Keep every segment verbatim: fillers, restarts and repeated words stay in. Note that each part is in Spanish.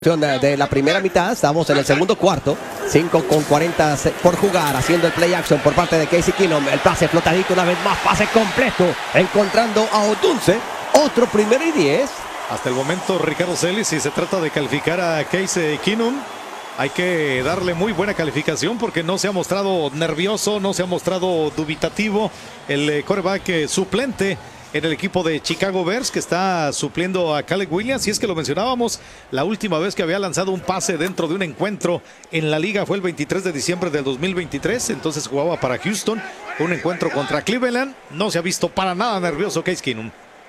De la primera mitad, estamos en el segundo cuarto, cinco con cuarenta por jugar, haciendo el play action por parte de Casey Keenum, el pase flotadito una vez más, pase completo, encontrando a Odunze, otro primero y diez. Hasta el momento, Ricardo Celis, si se trata de calificar a Casey Keenum, hay que darle muy buena calificación porque no se ha mostrado nervioso, no se ha mostrado dubitativo el eh, quarterback eh, suplente en el equipo de Chicago Bears, que está supliendo a Caleb Williams. Y es que lo mencionábamos, la última vez que había lanzado un pase dentro de un encuentro en la liga fue el veintitrés de diciembre del dos mil veintitrés, entonces jugaba para Houston, un encuentro contra Cleveland. No se ha visto para nada nervioso Case Keenum.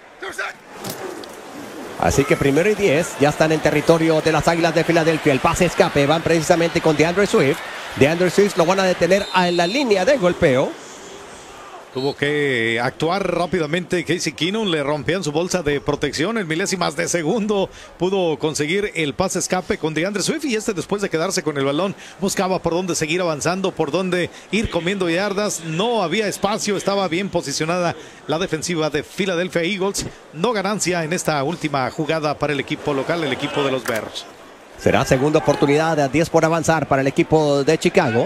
Así que primero y diez, ya están en territorio de las Águilas de Filadelfia. El pase escape, van precisamente con DeAndre Swift. DeAndre Swift lo van a detener en la línea de golpeo. Tuvo que actuar rápidamente Casey Keenum, le rompían su bolsa de protección en milésimas de segundo, pudo conseguir el pase escape con DeAndre Swift, y este, después de quedarse con el balón, buscaba por dónde seguir avanzando, por dónde ir comiendo yardas. No había espacio, estaba bien posicionada la defensiva de Philadelphia Eagles. No ganancia en esta última jugada para el equipo local, el equipo de los Bears. Será segunda oportunidad de diez por avanzar para el equipo de Chicago.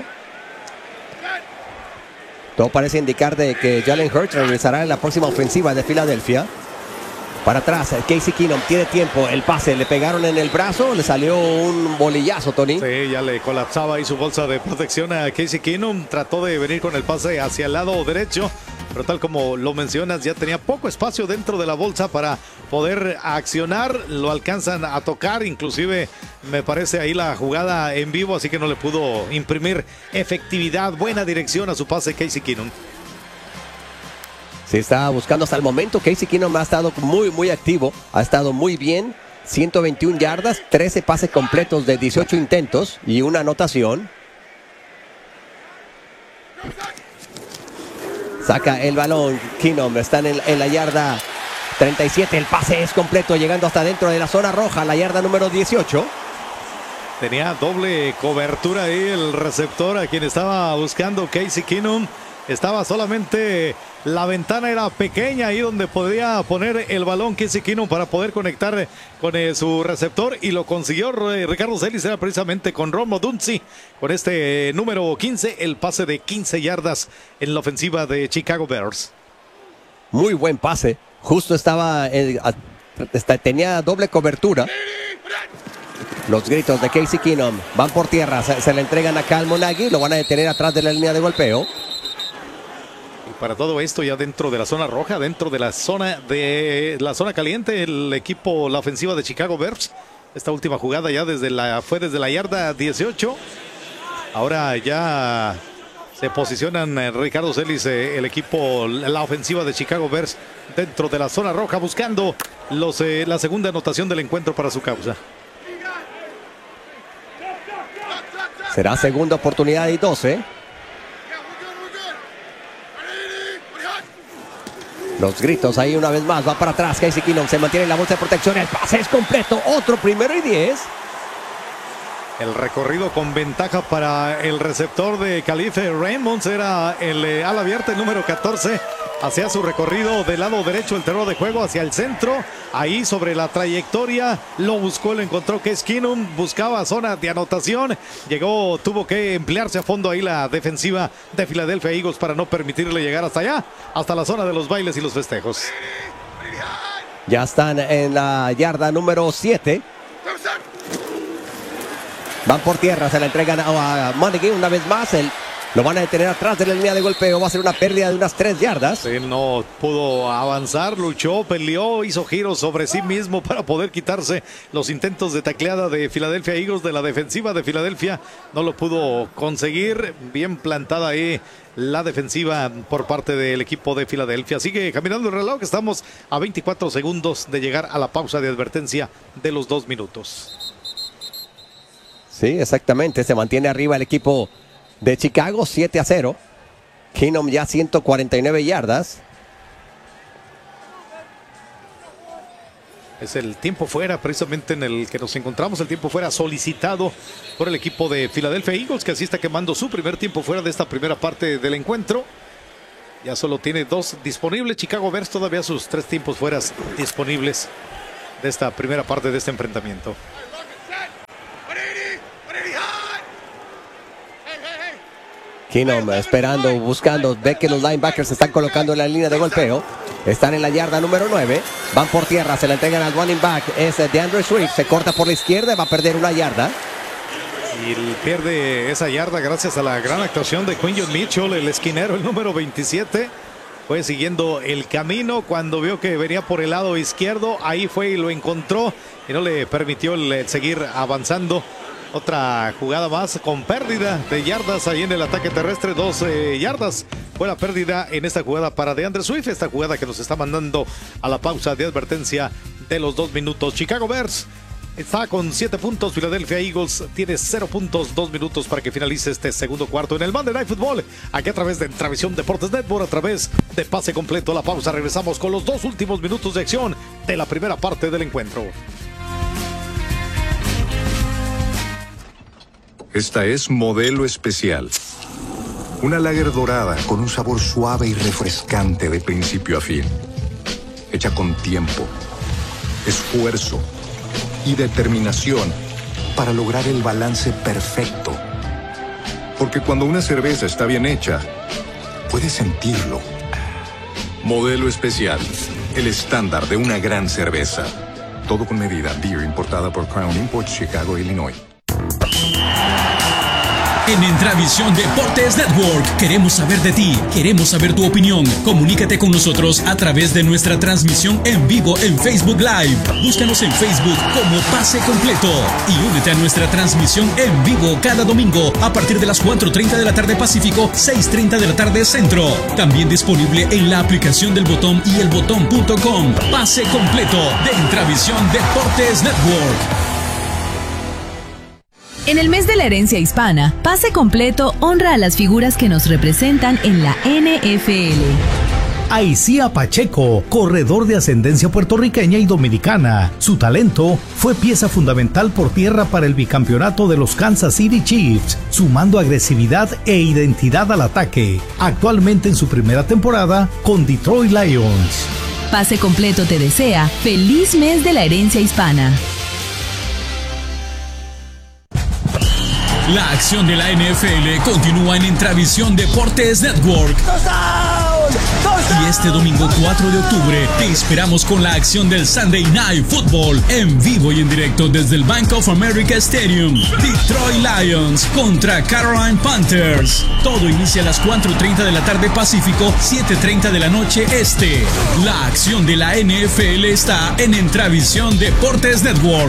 Todo parece indicar de que Jalen Hurts regresará en la próxima ofensiva de Filadelfia. Para atrás, Casey Keenum tiene tiempo. El pase, le pegaron en el brazo, le salió un bolillazo, Tony. Sí, ya le colapsaba ahí su bolsa de protección a Casey Keenum. Trató de venir con el pase hacia el lado derecho, pero tal como lo mencionas, ya tenía poco espacio dentro de la bolsa para poder accionar. Lo alcanzan a tocar, inclusive me parece ahí la jugada en vivo, así que no le pudo imprimir efectividad, buena dirección a su pase Casey Keenum. Se está buscando hasta el momento. Casey Keenum ha estado muy, muy activo, ha estado muy bien. ciento veintiuna yardas, trece pases completos de dieciocho intentos y una anotación. Saca el balón Keenum, está en, el, en la yarda treinta y siete, el pase es completo, llegando hasta dentro de la zona roja, la yarda número dieciocho. Tenía doble cobertura ahí el receptor a quien estaba buscando Casey Keenum. Estaba solamente, la ventana era pequeña ahí donde podía poner el balón Casey Keenum para poder conectar con eh, su receptor, y lo consiguió. eh, Ricardo Celis, era precisamente con Rome Odunze, con este eh, número quince, el pase de quince yardas en la ofensiva de Chicago Bears. Muy buen pase, justo estaba, eh, a, está, tenía doble cobertura. Los gritos de Casey Keenum van por tierra, se, se le entregan a Kyle Monaghy, lo van a detener atrás de la línea de golpeo. Para todo esto ya dentro de la zona roja, dentro de la zona de la zona caliente, el equipo, la ofensiva de Chicago Bears. Esta última jugada ya desde la, fue desde la yarda dieciocho. Ahora ya se posicionan eh, Ricardo Celis, eh, el equipo, la ofensiva de Chicago Bears dentro de la zona roja, buscando los, eh, la segunda anotación del encuentro para su causa. Será segunda oportunidad y doce. Los gritos ahí una vez más, va para atrás Casey Keenum, se mantiene en la bolsa de protección, el pase es completo, otro primero y diez. El recorrido con ventaja para el receptor de Khalife Raymond, era el eh, ala abierta, el número catorce, hacia su recorrido del lado derecho, el terreno de juego hacia el centro, ahí sobre la trayectoria, lo buscó, lo encontró Case Keenum, buscaba zona de anotación, llegó, tuvo que emplearse a fondo ahí la defensiva de Philadelphia Eagles para no permitirle llegar hasta allá, hasta la zona de los bailes y los festejos. Ya están en la yarda número siete. Van por tierra, se la entregan a Monaghy una vez más. El, lo van a detener atrás de la línea de golpeo. Va a ser una pérdida de unas tres yardas. Sí, no pudo avanzar, luchó, peleó, hizo giros sobre sí mismo para poder quitarse los intentos de tacleada de Philadelphia Eagles, de la defensiva de Filadelfia. No lo pudo conseguir. Bien plantada ahí la defensiva por parte del equipo de Filadelfia. Sigue caminando el reloj. Estamos a veinticuatro segundos de llegar a la pausa de advertencia de los dos minutos. Sí, exactamente. Se mantiene arriba el equipo de Chicago, siete a cero. Keenum ya ciento cuarenta y nueve yardas. Es el tiempo fuera precisamente en el que nos encontramos, el tiempo fuera solicitado por el equipo de Philadelphia Eagles, que así está quemando su primer tiempo fuera de esta primera parte del encuentro. Ya solo tiene dos disponibles. Chicago Bears todavía sus tres tiempos fuera disponibles de esta primera parte de este enfrentamiento. Keenum esperando, buscando, ve que los linebackers se están colocando en la línea de golpeo. Están en la yarda número nueve. Van por tierra, se la entregan al running back. Es DeAndre Swift, se corta por la izquierda, va a perder una yarda. Y pierde esa yarda gracias a la gran actuación de Quinyon Mitchell, el esquinero, el número veintisiete. Fue siguiendo el camino cuando vio que venía por el lado izquierdo. Ahí fue y lo encontró y no le permitió el seguir avanzando. Otra jugada más con pérdida de yardas ahí en el ataque terrestre. Dos eh, yardas fue la pérdida en esta jugada para DeAndre Swift. Esta jugada que nos está mandando a la pausa de advertencia de los dos minutos. Chicago Bears está con siete puntos. Philadelphia Eagles tiene cero puntos. Dos minutos para que finalice este segundo cuarto en el Monday Night Football. Aquí a través de Travisión Deportes Network, a través de Pase Completo. La pausa. Regresamos con los dos últimos minutos de acción de la primera parte del encuentro. Esta es Modelo Especial. Una lager dorada con un sabor suave y refrescante de principio a fin. Hecha con tiempo, esfuerzo y determinación para lograr el balance perfecto. Porque cuando una cerveza está bien hecha, puedes sentirlo. Modelo Especial, el estándar de una gran cerveza. Todo con medida. Beer importada por Crown Imports, Chicago, Illinois. En Entravisión Deportes Network queremos saber de ti, queremos saber tu opinión. Comunícate con nosotros a través de nuestra transmisión en vivo en Facebook Live. Búscanos en Facebook como Pase Completo y únete a nuestra transmisión en vivo cada domingo a partir de las cuatro treinta de la tarde Pacífico, seis treinta de la tarde Centro. También disponible en la aplicación del Botón y el botón punto com. Pase Completo de Entravisión Deportes Network. En el mes de la herencia hispana, Pase Completo honra a las figuras que nos representan en la N F L. Aicía Pacheco, corredor de ascendencia puertorriqueña y dominicana. Su talento fue pieza fundamental por tierra para el bicampeonato de los Kansas City Chiefs, sumando agresividad e identidad al ataque. Actualmente en su primera temporada con Detroit Lions. Pase Completo te desea feliz mes de la herencia hispana. La acción de la N F L continúa en Entravisión Deportes Network. Y este domingo cuatro de octubre te esperamos con la acción del Sunday Night Football en vivo y en directo desde el Bank of America Stadium. Detroit Lions contra Carolina Panthers. Todo inicia a las cuatro treinta de la tarde Pacífico, siete treinta de la noche Este. La acción de la N F L está en Entravisión Deportes Network.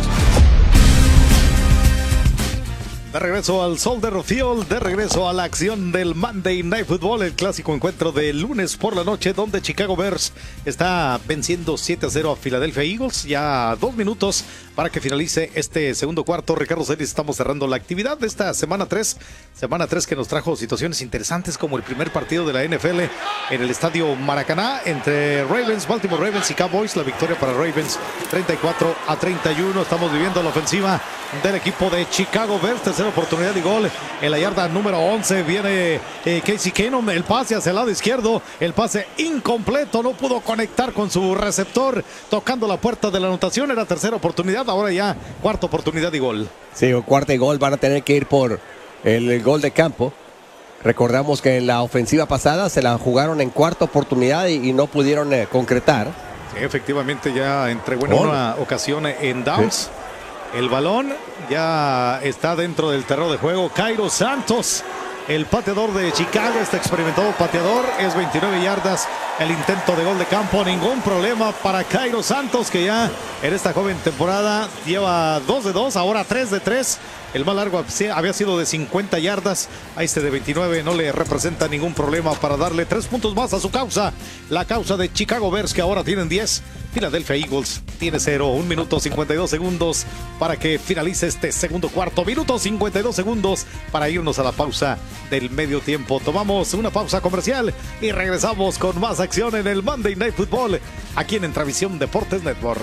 De regreso al Soldier Field, de regreso a la acción del Monday Night Football, el clásico encuentro de lunes por la noche, donde Chicago Bears está venciendo siete a cero a Philadelphia Eagles. Ya dos minutos para que finalice este segundo cuarto. Ricardo Celis, estamos cerrando la actividad de esta semana tres, semana tres que nos trajo situaciones interesantes como el primer partido de la N F L en el estadio Maracaná entre Ravens, Baltimore Ravens y Cowboys. La victoria para Ravens treinta y cuatro a treinta y uno. Estamos viviendo la ofensiva del equipo de Chicago Bears. Tercera oportunidad de gol en la yarda número once. Viene eh, Casey Keenum, el pase hacia el lado izquierdo, el pase incompleto, no pudo conectar con su receptor, tocando la puerta de la anotación. Era tercera oportunidad, ahora ya cuarta oportunidad de gol. Sí, cuarta y gol, van a tener que ir por el gol de campo. Recordamos que en la ofensiva pasada se la jugaron en cuarta oportunidad y, y no pudieron eh, concretar. Sí, efectivamente ya entregó en Gol. una ocasión en downs. Sí. El balón ya está dentro del terreno de juego. Cairo Santos, el pateador de Chicago, este experimentado pateador, es veintinueve yardas el intento de gol de campo. Ningún problema para Cairo Santos, que ya en esta joven temporada lleva dos de dos, ahora tres de tres. El más largo había sido de cincuenta yardas. A este de veintinueve no le representa ningún problema para darle tres puntos más a su causa. La causa de Chicago Bears, que ahora tienen diez. Philadelphia Eagles tiene cero. Un minuto cincuenta y dos segundos para que finalice este segundo cuarto. Minuto cincuenta y dos segundos para irnos a la pausa del medio tiempo. Tomamos una pausa comercial y regresamos con más acción en el Monday Night Football aquí en Entravisión Deportes Network.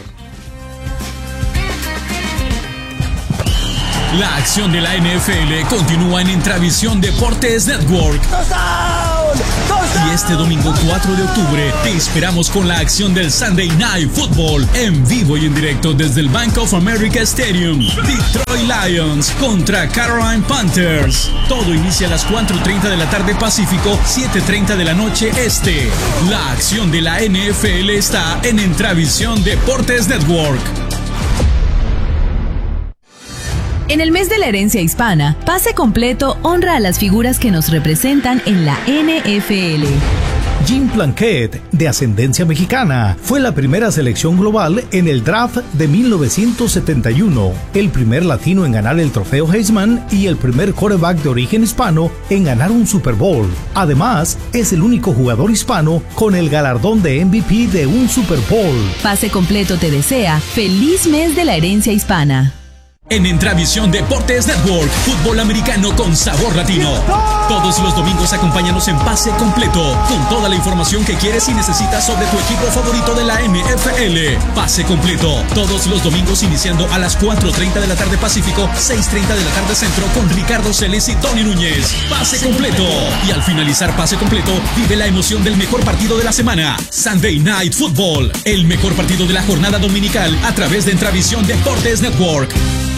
La acción de la N F L continúa en Entravisión Deportes Network. Y este domingo cuatro de octubre te esperamos con la acción del Sunday Night Football en vivo y en directo desde el Bank of America Stadium. Detroit Lions contra Carolina Panthers. Todo inicia a las cuatro treinta de la tarde Pacífico, siete treinta de la noche Este. La acción de la N F L está en Entravisión Deportes Network. En el mes de la herencia hispana, Pase Completo honra a las figuras que nos representan en la N F L. Jim Plunkett, de ascendencia mexicana, fue la primera selección global en el draft de mil novecientos setenta y uno, el primer latino en ganar el trofeo Heisman y el primer quarterback de origen hispano en ganar un Super Bowl. Además, es el único jugador hispano con el galardón de M V P de un Super Bowl. Pase Completo te desea feliz mes de la herencia hispana. En Entravisión Deportes Network, fútbol americano con sabor latino. Todos los domingos acompáñanos en Pase Completo, con toda la información que quieres y necesitas sobre tu equipo favorito de la N F L. Pase Completo, todos los domingos iniciando a las cuatro treinta de la tarde Pacífico, seis treinta de la tarde Centro, con Ricardo Celis y Tony Núñez. Pase Completo. Y al finalizar Pase Completo, vive la emoción del mejor partido de la semana, Sunday Night Football, el mejor partido de la jornada dominical a través de Entravisión Deportes Network.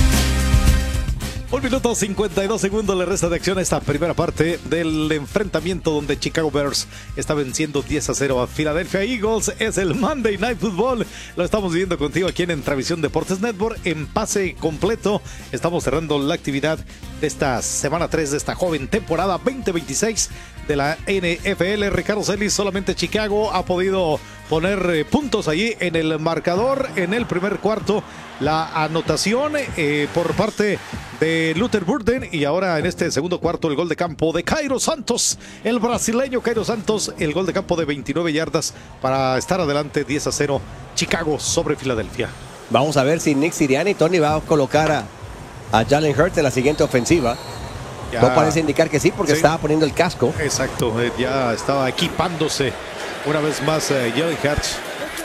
Un minuto cincuenta y dos segundos le resta de acción a esta primera parte del enfrentamiento donde Chicago Bears está venciendo diez a cero a Philadelphia Eagles. Es el Monday Night Football. Lo estamos viendo contigo aquí en Entravisión Deportes Network en Pase Completo. Estamos cerrando la actividad de esta semana tres de esta joven temporada veinte veintiséis de la N F L. Ricardo Celis, solamente Chicago ha podido poner eh, puntos allí en el marcador en el primer cuarto. La anotación eh, por parte de Luther Burden y ahora en este segundo cuarto el gol de campo de Cairo Santos, el brasileño Cairo Santos, el gol de campo de veintinueve yardas para estar adelante diez a cero Chicago sobre Filadelfia. Vamos a ver si Nick Sirianni, Tony, va a colocar a, a Jalen Hurts en la siguiente ofensiva. Ya, no parece indicar que sí, porque sí, estaba poniendo el casco. Exacto, eh, ya estaba equipándose una vez más eh, Jalen Hurts.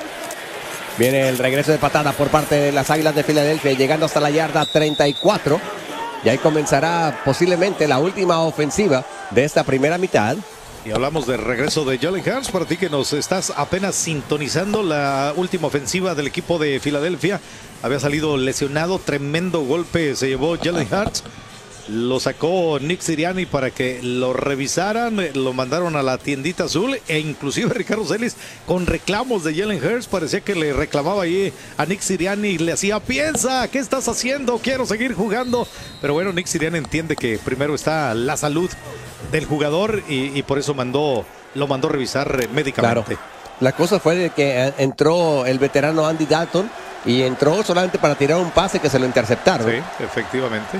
Viene el regreso de patada por parte de las Águilas de Filadelfia, llegando hasta la yarda treinta y cuatro. Y ahí comenzará posiblemente la última ofensiva de esta primera mitad. Y hablamos del regreso de Jalen Hurts. Para ti que nos estás apenas sintonizando, la última ofensiva del equipo de Filadelfia había salido lesionado, tremendo golpe se llevó Jalen Hurts. Lo sacó Nick Sirianni para que lo revisaran, lo mandaron a la tiendita azul e inclusive Ricardo Celis con reclamos de Jalen Hurts. Parecía que le reclamaba ahí a Nick Sirianni y le hacía: piensa, ¿qué estás haciendo? Quiero seguir jugando. Pero bueno, Nick Sirianni entiende que primero está la salud del jugador y, y por eso mandó, lo mandó revisar médicamente. Claro. La cosa fue de que entró el veterano Andy Dalton y entró solamente para tirar un pase que se lo interceptaron. Sí, efectivamente.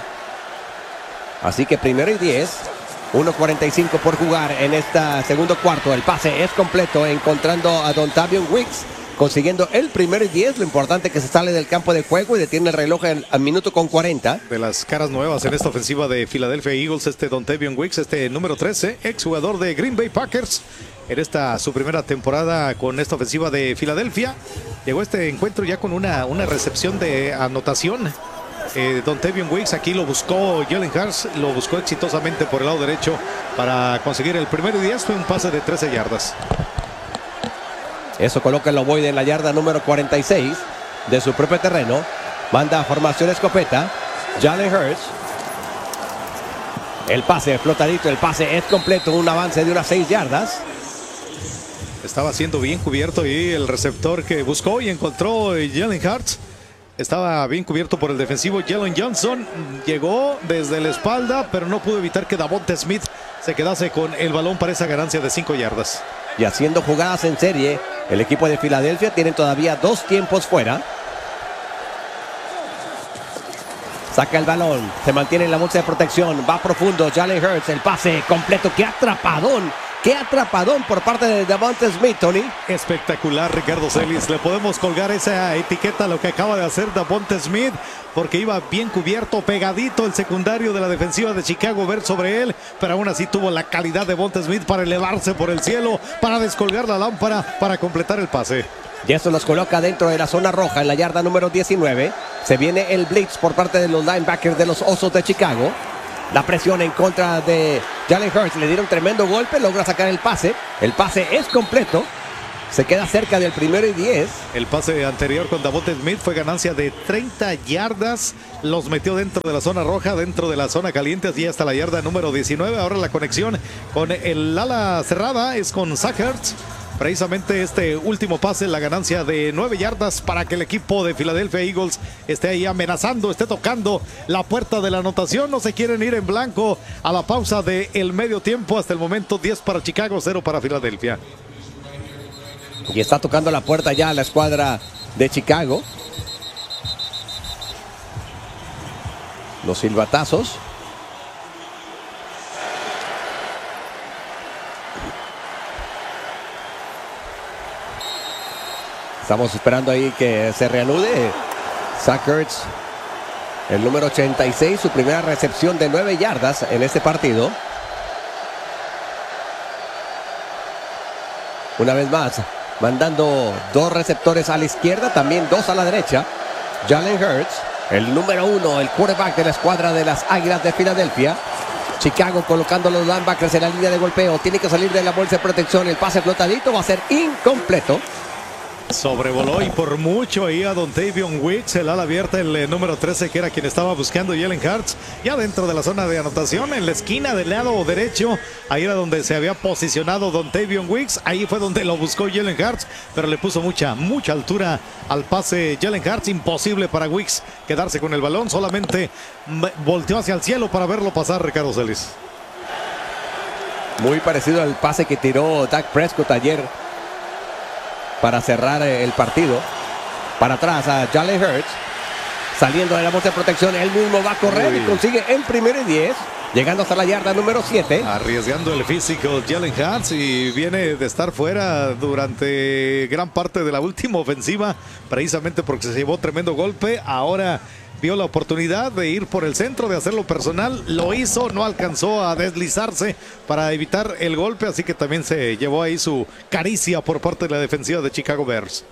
Así que primero y diez, uno cuarenta y cinco por jugar en este segundo cuarto. El pase es completo, encontrando a Dontavion Wicks, consiguiendo el primero y diez. Lo importante es que se sale del campo de juego y detiene el reloj al minuto con cuarenta. De las caras nuevas en esta ofensiva de Philadelphia Eagles, este Dontavion Wicks, este número trece, exjugador de Green Bay Packers. En esta su primera temporada con esta ofensiva de Filadelfia. Llegó a este encuentro ya con una, una recepción de anotación. Eh, Dontavion Wicks, aquí lo buscó Jalen Hurts, lo buscó exitosamente por el lado derecho para conseguir el primero y diez. Fue un pase de trece yardas. Eso coloca el ovoide en la yarda número cuarenta y seis de su propio terreno. Manda formación escopeta. Jalen Hurts. El pase flotadito, el pase es completo, un avance de unas seis yardas. Estaba siendo bien cubierto y el receptor que buscó y encontró Jalen Hurts estaba bien cubierto por el defensivo Jalen Johnson. Llegó desde la espalda, pero no pudo evitar que Davonte Smith se quedase con el balón para esa ganancia de cinco yardas. Y haciendo jugadas en serie, el equipo de Filadelfia tiene todavía dos tiempos fuera. Saca el balón, se mantiene en la bolsa de protección, va profundo Jalen Hurts, el pase completo, qué atrapadón. Qué atrapadón por parte de Davonte Smith, Tony. Espectacular, Ricardo Celis. Le podemos colgar esa etiqueta a lo que acaba de hacer Davonte Smith, porque iba bien cubierto, pegadito el secundario de la defensiva de Chicago Bears sobre él, pero aún así tuvo la calidad de Davonte Smith para elevarse por el cielo, para descolgar la lámpara, para completar el pase. Y esto los coloca dentro de la zona roja en la yarda número diecinueve. Se viene el blitz por parte de los linebackers de los Osos de Chicago. La presión en contra de Jalen Hurts le dieron tremendo golpe, logra sacar el pase. El pase es completo. Se queda cerca del primero y diez. El pase anterior con Devonta Smith fue ganancia de treinta yardas. Los metió dentro de la zona roja, dentro de la zona caliente, así hasta la yarda número diecinueve. Ahora la conexión con el ala cerrada es con Zach Ertz. Precisamente este último pase, la ganancia de nueve yardas para que el equipo de Philadelphia Eagles esté ahí amenazando, esté tocando la puerta de la anotación. No se quieren ir en blanco a la pausa del medio tiempo. Hasta el momento diez para Chicago, cero para Filadelfia. Y está tocando la puerta ya la escuadra de Chicago. Los silbatazos. Estamos esperando ahí que se reanude. Zach Ertz, el número ochenta y seis, su primera recepción de nueve yardas en este partido. Una vez más, mandando dos receptores a la izquierda, también dos a la derecha. Jalen Hurts, el número uno, el quarterback de la escuadra de las Águilas de Filadelfia. Chicago colocando los linebackers en la línea de golpeo. Tiene que salir de la bolsa de protección. El pase flotadito va a ser incompleto. Sobrevoló y por mucho ahí a Dontavion Wicks, el ala abierta, el eh, número trece, que era quien estaba buscando Jalen Hurts, ya dentro de la zona de anotación, en la esquina del lado derecho. Ahí era donde se había posicionado Dontavion Wicks. Ahí fue donde lo buscó Jalen Hurts, pero le puso mucha, mucha altura al pase Jalen Hurts. Imposible para Wicks quedarse con el balón, solamente volteó hacia el cielo para verlo pasar, Ricardo Celis. Muy parecido al pase que tiró Dak Prescott ayer para cerrar el partido. Para atrás a Jalen Hurts, saliendo de la bolsa de protección. Él mismo va a correr. Uy. Y consigue el primero y diez, llegando hasta la yarda número siete. Arriesgando el físico Jalen Hurts, y viene de estar fuera durante gran parte de la última ofensiva, precisamente porque se llevó tremendo golpe. Ahora vio la oportunidad de ir por el centro, de hacerlo personal, lo hizo, no alcanzó a deslizarse para evitar el golpe, así que también se llevó ahí su caricia por parte de la defensiva de Chicago Bears.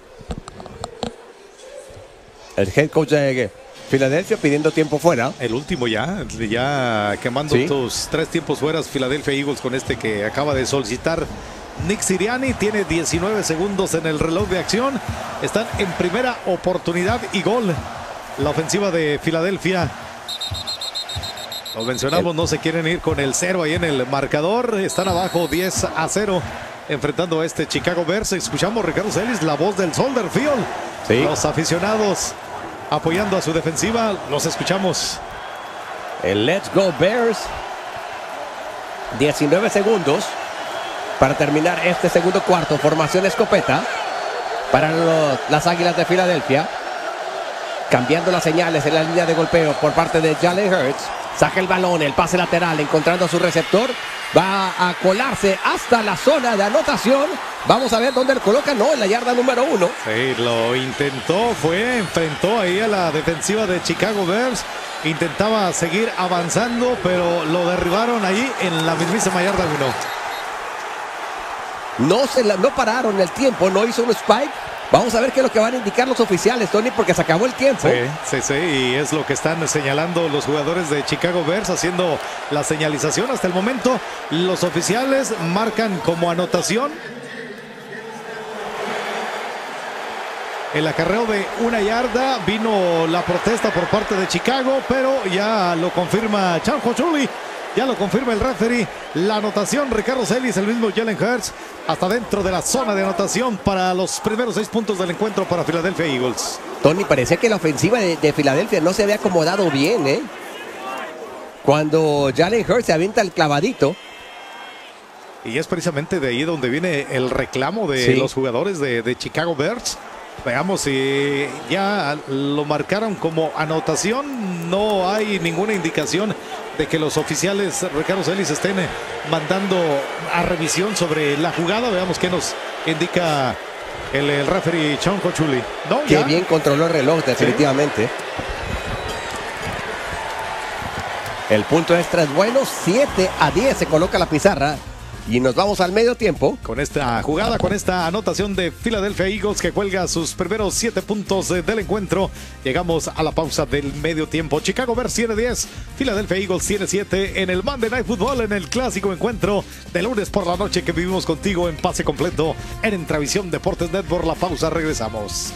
El head coach de Filadelfia pidiendo tiempo fuera. El último ya, ya quemando ¿Sí? tus tres tiempos fuera, Philadelphia Eagles, con este que acaba de solicitar Nick Sirianni. Tiene diecinueve segundos en el reloj de acción. Están en primera oportunidad y gol. La ofensiva de Filadelfia. Lo mencionamos, no se quieren ir con el cero ahí en el marcador. Están abajo diez a cero enfrentando a este Chicago Bears. Escuchamos, Ricardo Celis, la voz del Soldier Field. Sí. Los aficionados apoyando a su defensiva. Los escuchamos. El Let's Go Bears. diecinueve segundos para terminar este segundo cuarto. Formación escopeta para los, las Águilas de Filadelfia. Cambiando las señales en la línea de golpeo por parte de Jalen Hurts. Saca el balón, el pase lateral, encontrando a su receptor. Va a colarse hasta la zona de anotación. Vamos a ver dónde lo coloca. No, en la yarda número uno. Sí, lo intentó, fue, enfrentó ahí a la defensiva de Chicago Bears. Intentaba seguir avanzando, pero lo derribaron ahí en la mismísima yarda uno. No, se la, no pararon el tiempo, no hizo un spike. Vamos a ver qué es lo que van a indicar los oficiales, Tony, porque se acabó el tiempo. Sí, sí, sí, y es lo que están señalando los jugadores de Chicago Bears, haciendo la señalización. Hasta el momento, los oficiales marcan como anotación el acarreo de una yarda. Vino la protesta por parte de Chicago, pero ya lo confirma Chanjo Chuli. Ya lo confirma el referee. La anotación, Ricardo Celis, el mismo Jalen Hurts, hasta dentro de la zona de anotación para los primeros seis puntos del encuentro para Philadelphia Eagles. Tony, parecía que la ofensiva de, de Filadelfia no se había acomodado bien, ¿eh? Cuando Jalen Hurts se avienta el clavadito. Y es precisamente de ahí donde viene el reclamo de sí. los jugadores de, de Chicago Bears. Veamos si ya lo marcaron como anotación. No hay ninguna indicación de que los oficiales, Ricardo Celis, estén mandando a revisión sobre la jugada. Veamos qué nos indica el, el referee Chanjo Chuli. No, qué ya. bien controló el reloj, definitivamente. Sí. El punto extra es bueno. siete a diez se coloca la pizarra. Y nos vamos al medio tiempo. Con esta jugada, con esta anotación de Philadelphia Eagles que cuelga sus primeros siete puntos del encuentro. Llegamos a la pausa del medio tiempo. Chicago Bears tiene diez, Philadelphia Eagles tiene siete en el Monday Night Football, en el clásico encuentro de lunes por la noche que vivimos contigo en pase completo en Intravisión Deportes Network. La pausa, regresamos.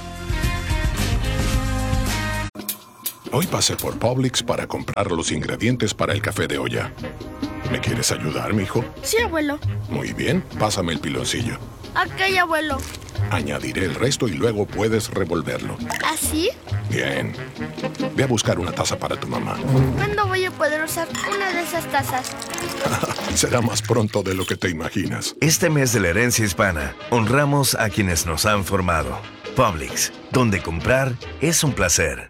Hoy pasé por Publix para comprar los ingredientes para el café de olla. ¿Me quieres ayudar, mijo? Sí, abuelo. Muy bien, pásame el piloncillo. Ok, abuelo. Añadiré el resto y luego puedes revolverlo. ¿Así? Bien. Ve a buscar una taza para tu mamá. ¿Cuándo voy a poder usar una de esas tazas? Será más pronto de lo que te imaginas. Este mes de la herencia hispana, honramos a quienes nos han formado. Publix, donde comprar es un placer.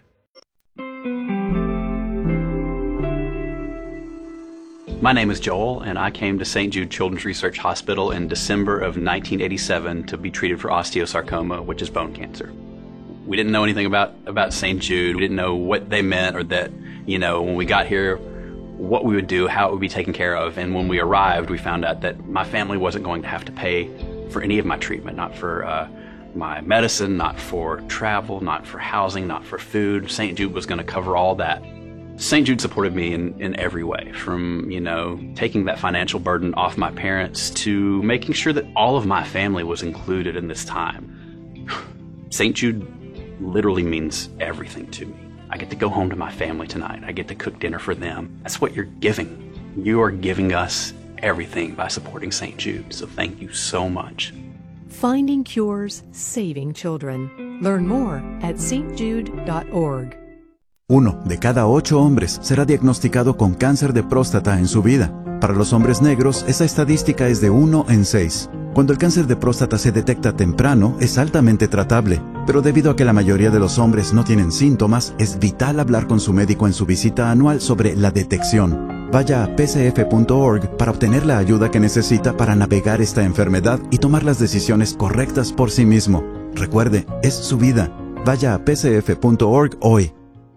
My name is Joel, and I came to Saint Jude Children's Research Hospital in December of nineteen eighty-seven to be treated for osteosarcoma, which is bone cancer. We didn't know anything about, about Saint Jude. We didn't know what they meant, or that, you know, when we got here, what we would do, how it would be taken care of. And when we arrived, we found out that my family wasn't going to have to pay for any of my treatment, not for uh, my medicine, not for travel, not for housing, not for food. Saint Jude was going to cover all that. Saint Jude supported me in, in every way, from, you know, taking that financial burden off my parents to making sure that all of my family was included in this time. Saint Jude literally means everything to me. I get to go home to my family tonight. I get to cook dinner for them. That's what you're giving. You are giving us everything by supporting Saint Jude, so thank you so much. Finding cures, saving children. Learn more at s t jude dot org. Uno de cada ocho hombres será diagnosticado con cáncer de próstata en su vida. Para los hombres negros, esa estadística es de uno en seis. Cuando el cáncer de próstata se detecta temprano, es altamente tratable. Pero debido a que la mayoría de los hombres no tienen síntomas, es vital hablar con su médico en su visita anual sobre la detección. Vaya a p c f punto org para obtener la ayuda que necesita para navegar esta enfermedad y tomar las decisiones correctas por sí mismo. Recuerde, es su vida. Vaya a p c f punto org hoy.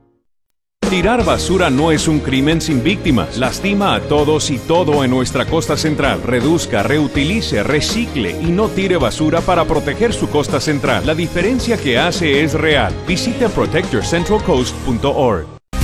Tirar basura no es un crimen sin víctimas. Lastima a todos y todo en nuestra costa central. Reduzca, reutilice, recicle y no tire basura para proteger su costa central. La diferencia que hace es real. Visite protect your central coast punto org.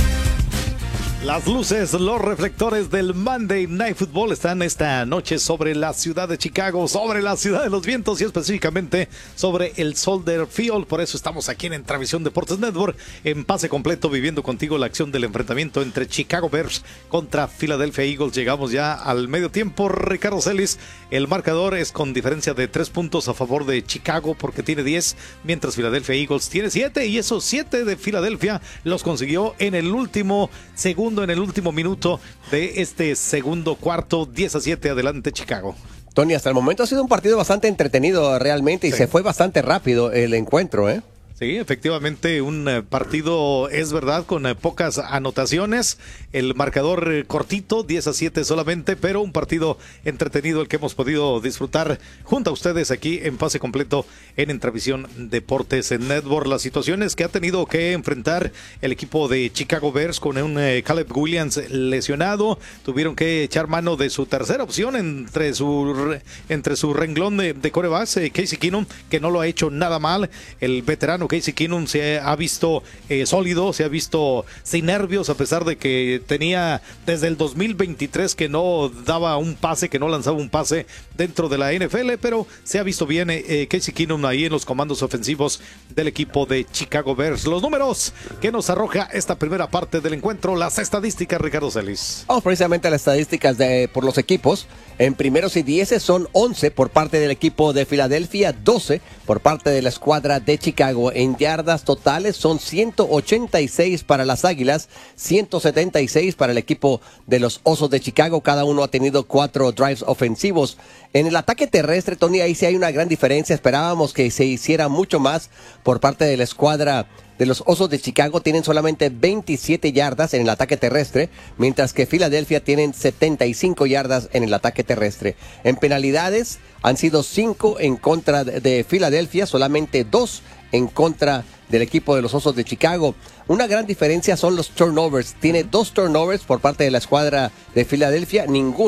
Las luces, los reflectores del Monday Night Football están esta noche sobre la ciudad de Chicago, sobre la ciudad de los vientos y específicamente sobre el Soldier Field. Por eso estamos aquí en Intravisión Deportes Network, en pase completo, viviendo contigo la acción del enfrentamiento entre Chicago Bears contra Philadelphia Eagles. Llegamos ya al medio tiempo. Ricardo Celis, el marcador es con diferencia de tres puntos a favor de Chicago porque tiene diez, mientras Philadelphia Eagles tiene siete, y esos siete de Filadelfia los consiguió en el último segundo, en el último minuto de este segundo cuarto. Diez a siete, adelante Chicago. Tony, hasta el momento ha sido un partido bastante entretenido realmente y sí. Se fue bastante rápido el encuentro, ¿eh? Sí, efectivamente, un eh, partido, es verdad, con eh, pocas anotaciones, el marcador eh, cortito, diez a siete solamente, pero un partido entretenido el que hemos podido disfrutar junto a ustedes aquí en pase completo en Intravisión Deportes en Network. Las situaciones que ha tenido que enfrentar el equipo de Chicago Bears con un eh, Caleb Williams lesionado, tuvieron que echar mano de su tercera opción entre su, entre su renglón de, de corebacks, eh, Casey Keenum, que no lo ha hecho nada mal, el veterano Casey Keenum se ha visto eh, sólido, se ha visto sin nervios, a pesar de que tenía desde el dos mil veintitrés que no daba un pase, que no lanzaba un pase dentro de la N F L, pero se ha visto bien eh, Casey Keenum ahí en los comandos ofensivos del equipo de Chicago Bears. Los números que nos arroja esta primera parte del encuentro, las estadísticas, Ricardo Celis. Vamos precisamente a las estadísticas de, por los equipos. En primeros y dieces son once por parte del equipo de Filadelfia, doce por parte de la escuadra de Chicago. En yardas totales son ciento ochenta y seis para las Águilas, ciento setenta y seis para el equipo de los Osos de Chicago. Cada uno ha tenido cuatro drives ofensivos. En el ataque terrestre, Tony, ahí sí hay una gran diferencia. Esperábamos que se hiciera mucho más por parte de la escuadra de los Osos de Chicago. Tienen solamente veintisiete yardas en el ataque terrestre, mientras que Filadelfia tienen setenta y cinco yardas en el ataque terrestre. En penalidades han sido cinco en contra de Filadelfia, solamente dos en contra del equipo de los Osos de Chicago. Una gran diferencia son los turnovers. Tiene dos turnovers por parte de la escuadra de Filadelfia, ninguno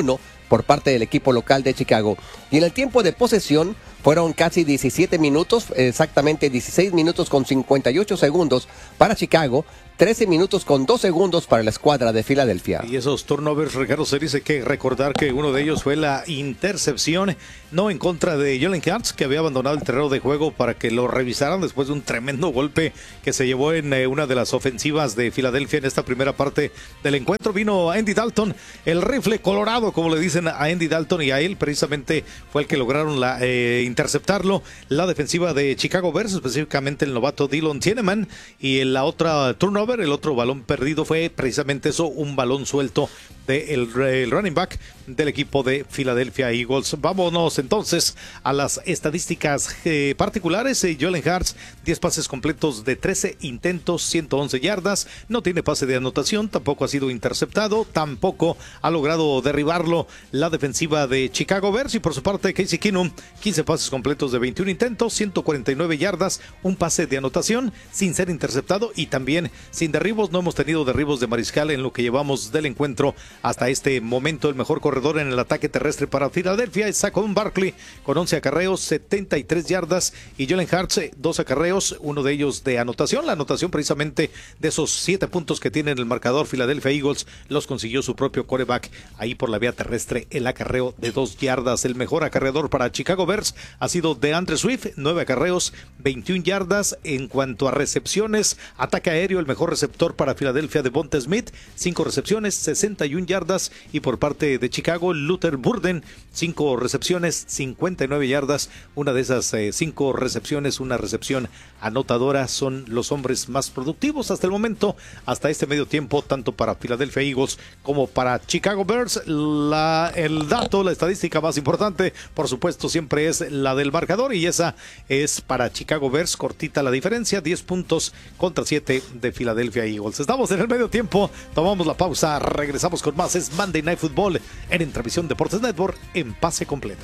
por parte del equipo local de Chicago. Y en el tiempo de posesión fueron casi diecisiete minutos, exactamente dieciséis minutos con cincuenta y ocho segundos para Chicago, trece minutos con dos segundos para la escuadra de Filadelfia. Y esos turnovers, Ricardo Celis, hay que recordar que uno de ellos fue la intercepción, no en contra de Jalen Hurts, que había abandonado el terreno de juego para que lo revisaran después de un tremendo golpe que se llevó en eh, una de las ofensivas de Filadelfia en esta primera parte del encuentro. Vino Andy Dalton, el rifle colorado, como le dicen a Andy Dalton, y a él precisamente fue el que lograron la, eh, interceptarlo. La defensiva de Chicago Bears, específicamente el novato Dylan Tieneman, y en la otra turnover, el otro balón perdido fue precisamente eso, un balón suelto del de running back del equipo de Philadelphia Eagles. Vámonos entonces a las estadísticas eh, particulares. Eh, Jalen Hurts, diez pases completos de trece intentos, ciento once yardas, no tiene pase de anotación, tampoco ha sido interceptado, tampoco ha logrado derribarlo la defensiva de Chicago Bears. Y por su parte, Casey Keenum, quince pases completos de veintiún intentos, ciento cuarenta y nueve yardas, un pase de anotación sin ser interceptado y también sin derribos. No hemos tenido derribos de mariscal en lo que llevamos del encuentro hasta este momento. El mejor corredor en el ataque terrestre para Filadelfia es Saquon Barkley con once acarreos, setenta y tres yardas, y Jalen Hurts, dos acarreos, uno de ellos de anotación. La anotación precisamente de esos siete puntos que tiene en el marcador Philadelphia Eagles los consiguió su propio quarterback ahí por la vía terrestre, el acarreo de dos yardas. El mejor acarreador para Chicago Bears ha sido DeAndre Swift, nueve acarreos, veintiún yardas. En cuanto a recepciones, ataque aéreo, el mejor receptor para Filadelfia, Devonta Smith, cinco recepciones, sesenta y una yardas, y por parte de Chicago, Luther Burden, cinco recepciones, cincuenta y nueve yardas. Una de esas eh, cinco recepciones, una recepción anotadora. Son los hombres más productivos hasta el momento, hasta este medio tiempo, tanto para Philadelphia Eagles como para Chicago Bears. La, el dato, la estadística más importante, por supuesto, siempre es la del marcador, y esa es para Chicago Bears, cortita la diferencia, diez puntos contra siete de Philadelphia Eagles. Estamos en el medio tiempo, tomamos la pausa, regresamos con más. Es Monday Night Football en Entrevisión Deportes Network en pase completo.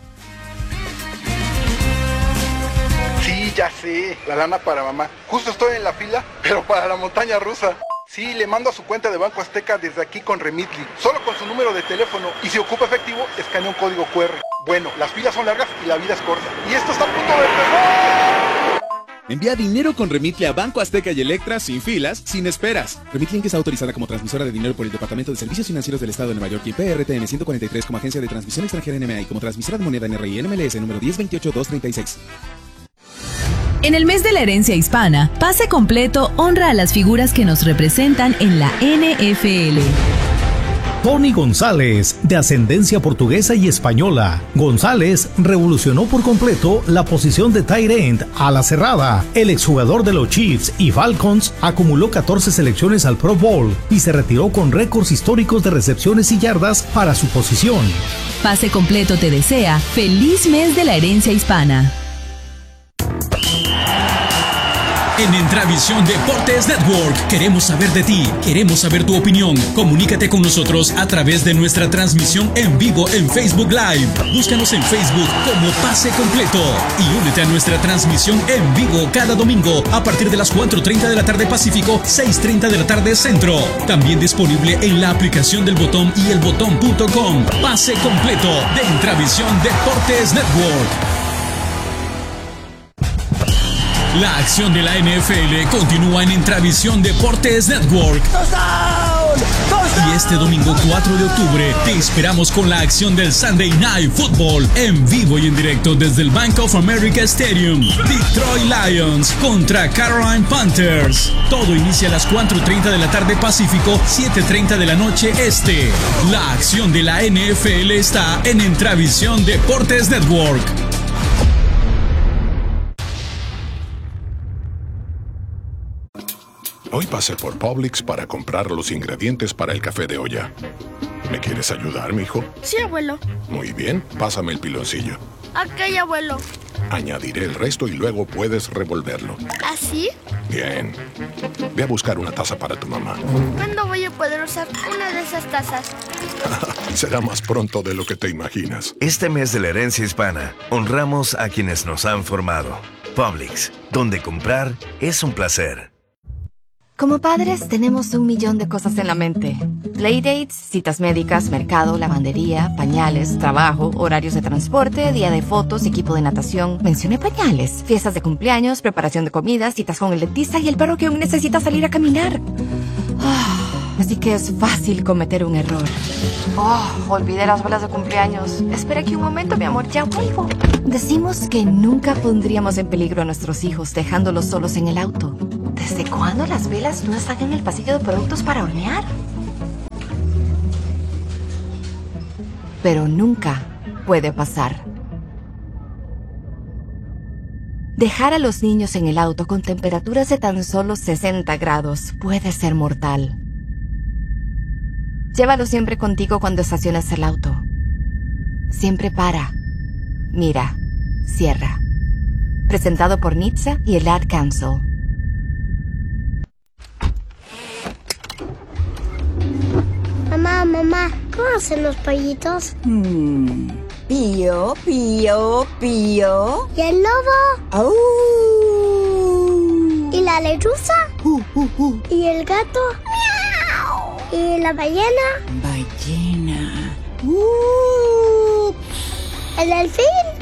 Sí, ya sé, la lana para mamá. Justo estoy en la fila, pero para la montaña rusa. Sí, le mando a su cuenta de Banco Azteca desde aquí con Remitly, solo con su número de teléfono, y si ocupa efectivo, escanea un código cu erre. Bueno, las filas son largas y la vida es corta. Y esto está a punto de empezar. Envía dinero con Remitly a Banco Azteca y Electra sin filas, sin esperas. Remitly es autorizada como transmisora de dinero por el Departamento de Servicios Financieros del Estado de Nueva York y P R T N ciento cuarenta y tres como agencia de transmisión extranjera N M A y como transmisora de moneda N R I N M L S número diez veintiocho dos treinta y seis. En el mes de la herencia hispana, Pase Completo honra a las figuras que nos representan en la N F L. Tony González, de ascendencia portuguesa y española. González revolucionó por completo la posición de tight end a la cerrada. El exjugador de los Chiefs y Falcons acumuló catorce selecciones al Pro Bowl y se retiró con récords históricos de recepciones y yardas para su posición. Pase Completo te desea feliz mes de la herencia hispana. En Intravisión Deportes Network queremos saber de ti, queremos saber tu opinión. Comunícate con nosotros a través de nuestra transmisión en vivo en Facebook Live. Búscanos en Facebook como Pase Completo y únete a nuestra transmisión en vivo cada domingo a partir de las cuatro treinta de la tarde Pacífico, seis treinta de la tarde Centro. También disponible en la aplicación del Botón y el botón punto com. Pase Completo de Intravisión Deportes Network. La acción de la N F L continúa en Intravisión Deportes Network. Y este domingo cuatro de octubre te esperamos con la acción del Sunday Night Football en vivo y en directo desde el Bank of America Stadium. Detroit Lions contra Carolina Panthers. Todo inicia a las cuatro treinta de la tarde Pacífico, siete treinta de la noche Este. La acción de la N F L está en Intravisión Deportes Network. Hoy pasé por Publix para comprar los ingredientes para el café de olla. ¿Me quieres ayudar, mijo? Sí, abuelo. Muy bien, pásame el piloncillo. Ok, abuelo. Añadiré el resto y luego puedes revolverlo. ¿Así? Bien. Ve a buscar una taza para tu mamá. ¿Cuándo voy a poder usar una de esas tazas? Será más pronto de lo que te imaginas. Este mes de la herencia hispana, honramos a quienes nos han formado. Publix, donde comprar es un placer. Como padres tenemos un millón de cosas en la mente. Playdates, citas médicas, mercado, lavandería, pañales, trabajo, horarios de transporte, día de fotos, equipo de natación. Mencioné pañales. Fiestas de cumpleaños, preparación de comidas, citas con el dentista y el perro que aún necesita salir a caminar. Ah, así que es fácil cometer un error. Oh, olvidé las velas de cumpleaños. Espera aquí un momento, mi amor, ya vuelvo. Decimos que nunca pondríamos en peligro a nuestros hijos dejándolos solos en el auto. ¿Desde cuándo las velas no están en el pasillo de productos para hornear? Pero nunca puede pasar. Dejar a los niños en el auto con temperaturas de tan solo sesenta grados puede ser mortal. Llévalo siempre contigo cuando estaciones el auto. Siempre para, mira, cierra. Presentado por N H T S A y el Ad Council. Mamá, mamá, ¿cómo hacen los pollitos? Hmm. Pío, pío, pío. ¿Y el lobo? ¡Au! ¿Y la lechuza? Uh, uh, uh. ¿Y el gato? ¡Miau! ¿Y la ballena? Ballena. Uh. ¿El delfín?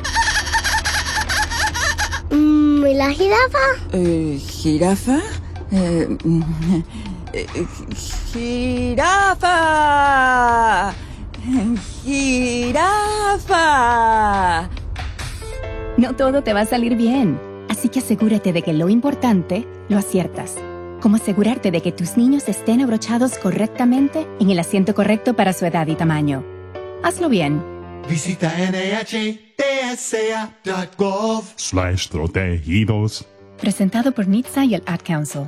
Mm, ¿Y la jirafa? Eh, ¿Jirafa? Eh, eh, ¡Jirafa! ¡Jirafa! No todo te va a salir bien, así que asegúrate de que lo importante lo aciertas. Como asegurarte de que tus niños estén abrochados correctamente en el asiento correcto para su edad y tamaño. Hazlo bien. Visita N H T S A punto gov slash protegidos. Presentado por N H T S A y el Ad Council.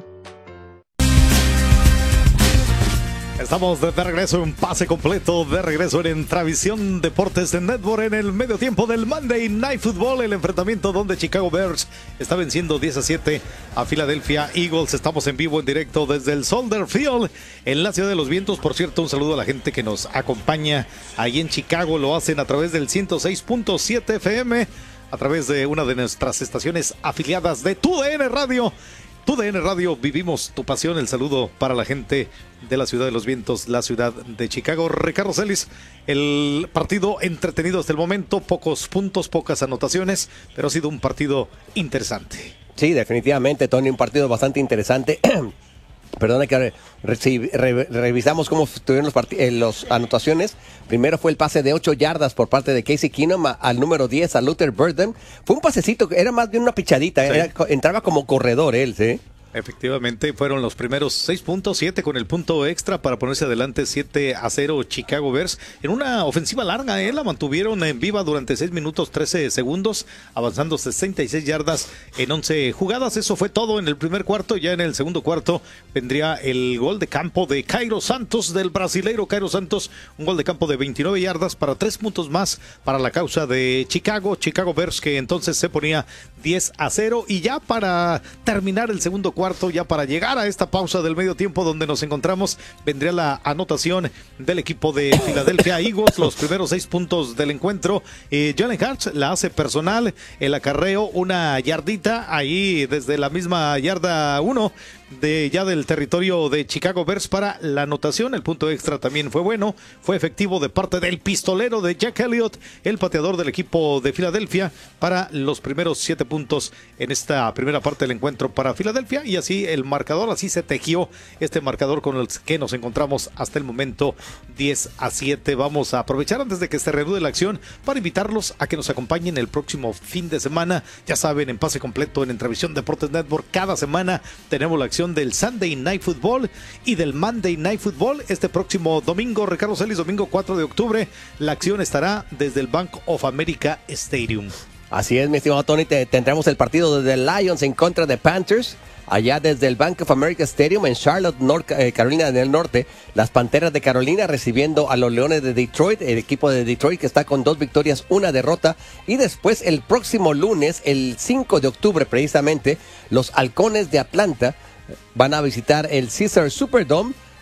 Estamos de regreso en pase completo, de regreso en Entravisión Deportes de Network en el medio tiempo del Monday Night Football, el enfrentamiento donde Chicago Bears está venciendo diez a siete a Philadelphia Eagles. Estamos en vivo, en directo desde el Soldier Field en la Ciudad de los Vientos. Por cierto, un saludo a la gente que nos acompaña ahí en Chicago. Lo hacen a través del ciento seis punto siete F M, a través de una de nuestras estaciones afiliadas de Tu D N Radio. Tu D N Radio, vivimos tu pasión. El saludo para la gente de la Ciudad de los Vientos, la ciudad de Chicago. Ricardo Celis, el partido entretenido hasta el momento, pocos puntos, pocas anotaciones, pero ha sido un partido interesante. Sí, definitivamente, Tony, un partido bastante interesante. Perdona que re, re, revisamos cómo tuvieron los, eh, los anotaciones. Primero fue el pase de ocho yardas por parte de Casey Keenum a, al número diez, a Luther Burden. Fue un pasecito, era más bien una pichadita, sí. era, entraba como corredor él, ¿sí? Efectivamente, fueron los primeros seis puntos, siete con el punto extra para ponerse adelante siete a cero Chicago Bears. En una ofensiva larga, ¿eh? La mantuvieron en viva durante seis minutos trece segundos, avanzando sesenta y seis yardas en once jugadas. Eso fue todo en el primer cuarto. Ya en el segundo cuarto vendría el gol de campo de Cairo Santos, del brasileiro Cairo Santos. Un gol de campo de veintinueve yardas para tres puntos más para la causa de Chicago. Chicago Bears, que entonces se ponía diez a cero. Y ya para terminar el segundo cuarto, ya para llegar a esta pausa del medio tiempo donde nos encontramos, vendría la anotación del equipo de Philadelphia Eagles, los primeros seis puntos del encuentro. eh, Jalen Hurts la hace personal, el acarreo, una yardita ahí desde la misma yarda uno de ya del territorio de Chicago Bears para la anotación. El punto extra también fue bueno, fue efectivo de parte del pistolero de Jack Elliott, el pateador del equipo de Filadelfia, para los primeros siete puntos en esta primera parte del encuentro para Filadelfia. Y así el marcador, así se tejió este marcador con el que nos encontramos hasta el momento, diez a siete. Vamos a aprovechar antes de que se reanude la acción para invitarlos a que nos acompañen el próximo fin de semana. Ya saben, en pase completo en Entravisión Deportes Network, cada semana tenemos la acción del Sunday Night Football y del Monday Night Football. Este próximo domingo, Ricardo Celis, domingo cuatro de octubre, la acción estará desde el Bank of America Stadium. Así es, mi estimado Tony, te, tendremos el partido desde Lions en contra de Panthers, allá desde el Bank of America Stadium en Charlotte, North, eh, Carolina del Norte. Las Panteras de Carolina recibiendo a los Leones de Detroit, el equipo de Detroit que está con dos victorias, una derrota. Y después el próximo lunes, el cinco de octubre precisamente, los Halcones de Atlanta van a visitar el Caesars Superdome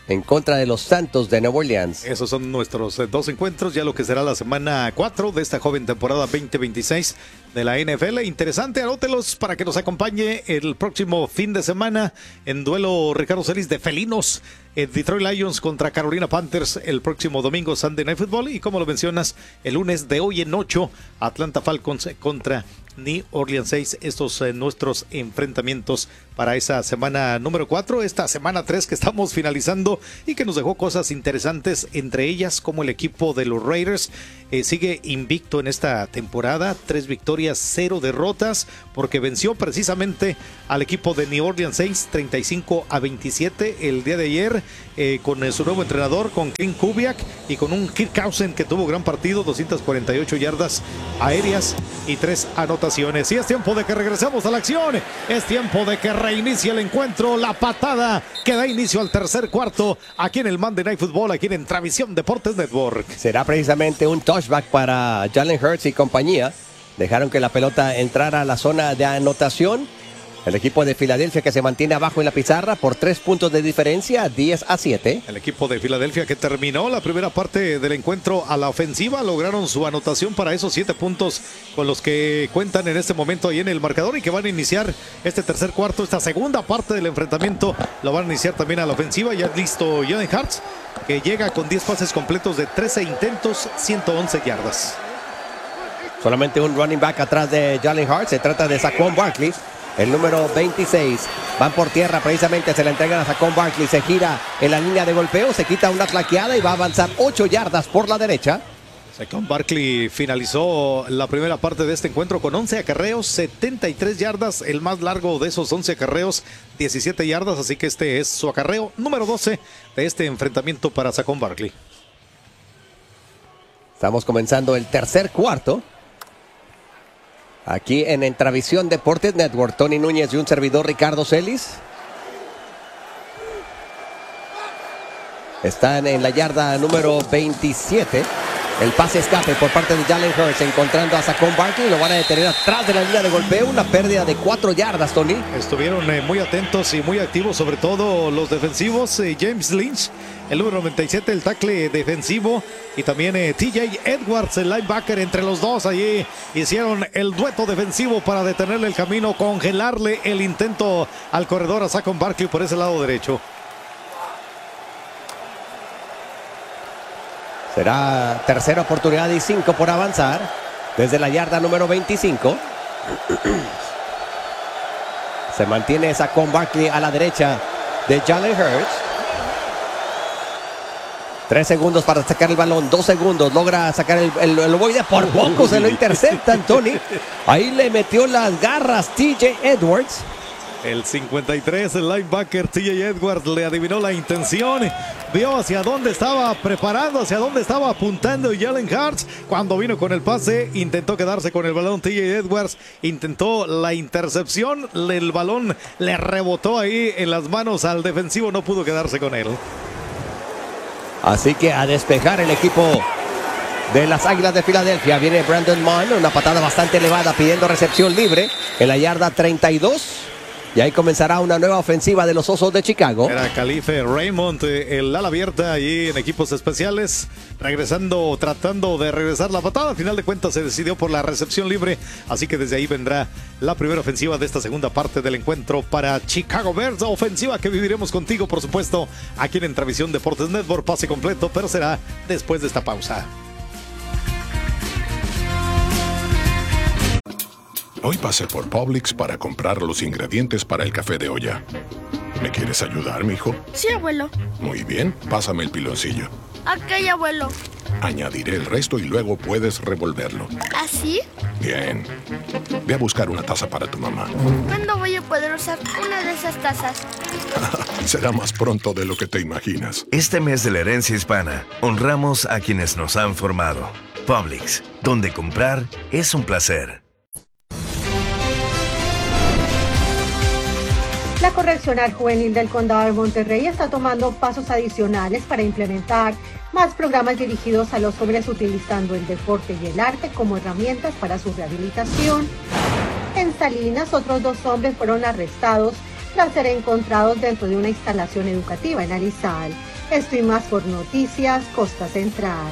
en contra de los Santos de Nueva Orleans. Esos son nuestros eh, dos encuentros, ya lo que será la semana cuatro de esta joven temporada veinte veintiséis de la N F L. Interesante, anótelos para que nos acompañe el próximo fin de semana en duelo Ricardo Celis de felinos. eh, Detroit Lions contra Carolina Panthers el próximo domingo, Sunday Night Football. Y como lo mencionas, el lunes de hoy en ocho, Atlanta Falcons contra New Orleans seis, estos eh, nuestros enfrentamientos para esa semana número cuatro, esta semana tres que estamos finalizando y que nos dejó cosas interesantes, entre ellas como el equipo de los Raiders eh, sigue invicto en esta temporada, tres victorias, cero derrotas, porque venció precisamente al equipo de New Orleans seis, treinta y cinco a veintisiete el día de ayer, eh, con eh, su nuevo entrenador, con Clint Kubiak y con un Kirk Cousins que tuvo gran partido, doscientas cuarenta y ocho yardas aéreas y tres anotaciones. Y es tiempo de que regresemos a la acción, es tiempo de que reinicie el encuentro, la patada que da inicio al tercer cuarto aquí en el Monday Night Football, aquí en Travisión Deportes Network. Será precisamente un touchback para Jalen Hurts y compañía. Dejaron que la pelota entrara a la zona de anotación. El equipo de Filadelfia que se mantiene abajo en la pizarra por tres puntos de diferencia, diez a siete. El equipo de Filadelfia que terminó la primera parte del encuentro a la ofensiva, lograron su anotación para esos siete puntos con los que cuentan en este momento ahí en el marcador y que van a iniciar este tercer cuarto, esta segunda parte del enfrentamiento, lo van a iniciar también a la ofensiva. Ya listo Jalen Hurts, que llega con diez pases completos de trece intentos, ciento once yardas. Solamente un running back atrás de Jalen Hurts, se trata de Saquon Barkley. El número veintiséis, van por tierra, precisamente se la entregan a Saquon Barkley, se gira en la línea de golpeo, se quita una flaqueada y va a avanzar ocho yardas por la derecha. Saquon Barkley finalizó la primera parte de este encuentro con once acarreos, setenta y tres yardas, el más largo de esos once acarreos, diecisiete yardas, así que este es su acarreo número doce de este enfrentamiento para Saquon Barkley. Estamos comenzando el tercer cuarto. Aquí en Entravisión Deportes Network, Tony Núñez y un servidor Ricardo Celis. Están en la yarda número veintisiete. El pase escape por parte de Jalen Hurts, encontrando a Saquon Barkley. Lo van a detener atrás de la línea de golpeo. Una pérdida de cuatro yardas, Tony. Estuvieron eh, muy atentos y muy activos, sobre todo los defensivos. Eh, James Lynch, el número noventa y siete, el tackle defensivo. Y también eh, T J Edwards, el linebacker. Entre los dos allí hicieron el dueto defensivo para detenerle el camino, congelarle el intento al corredor a Saquon Barkley por ese lado derecho. Será tercera oportunidad y cinco por avanzar desde la yarda número veinticinco. Se mantiene Saquon Barkley a la derecha de Jalen Hurts. Tres segundos para sacar el balón, dos segundos. Logra sacar el, el, el ovoide, por poco se lo interceptan, Tony. Ahí le metió las garras T J Edwards. El cincuenta y tres, el linebacker T J Edwards le adivinó la intención, vio hacia dónde estaba preparando, hacia dónde estaba apuntando Jalen Hurts. Cuando vino con el pase, intentó quedarse con el balón T J Edwards, intentó la intercepción, el balón le rebotó ahí en las manos al defensivo, no pudo quedarse con él. Así que a despejar el equipo de las Águilas de Filadelfia. Viene Brandon Mann, una patada bastante elevada pidiendo recepción libre en la yarda treinta y dos. Y ahí comenzará una nueva ofensiva de los Osos de Chicago. Era Khalife Raymond, el ala abierta allí en equipos especiales, regresando, tratando de regresar la patada. Al final de cuentas se decidió por la recepción libre, así que desde ahí vendrá la primera ofensiva de esta segunda parte del encuentro para Chicago Bears. Ofensiva que viviremos contigo, por supuesto, aquí en Entravisión Deportes Network. Pase completo, pero será después de esta pausa. Hoy pasé por Publix para comprar los ingredientes para el café de olla. ¿Me quieres ayudar, mijo? Sí, abuelo. Muy bien, pásame el piloncillo. Ok, abuelo. Añadiré el resto y luego puedes revolverlo. ¿Así? Bien. Ve a buscar una taza para tu mamá. ¿Cuándo voy a poder usar una de esas tazas? Será más pronto de lo que te imaginas. Este mes de la herencia hispana, honramos a quienes nos han formado. Publix, donde comprar es un placer. La Correccional Juvenil del Condado de Monterrey está tomando pasos adicionales para implementar más programas dirigidos a los jóvenes utilizando el deporte y el arte como herramientas para su rehabilitación. En Salinas, otros dos hombres fueron arrestados tras ser encontrados dentro de una instalación educativa en Arizal. Esto y más por Noticias Costa Central.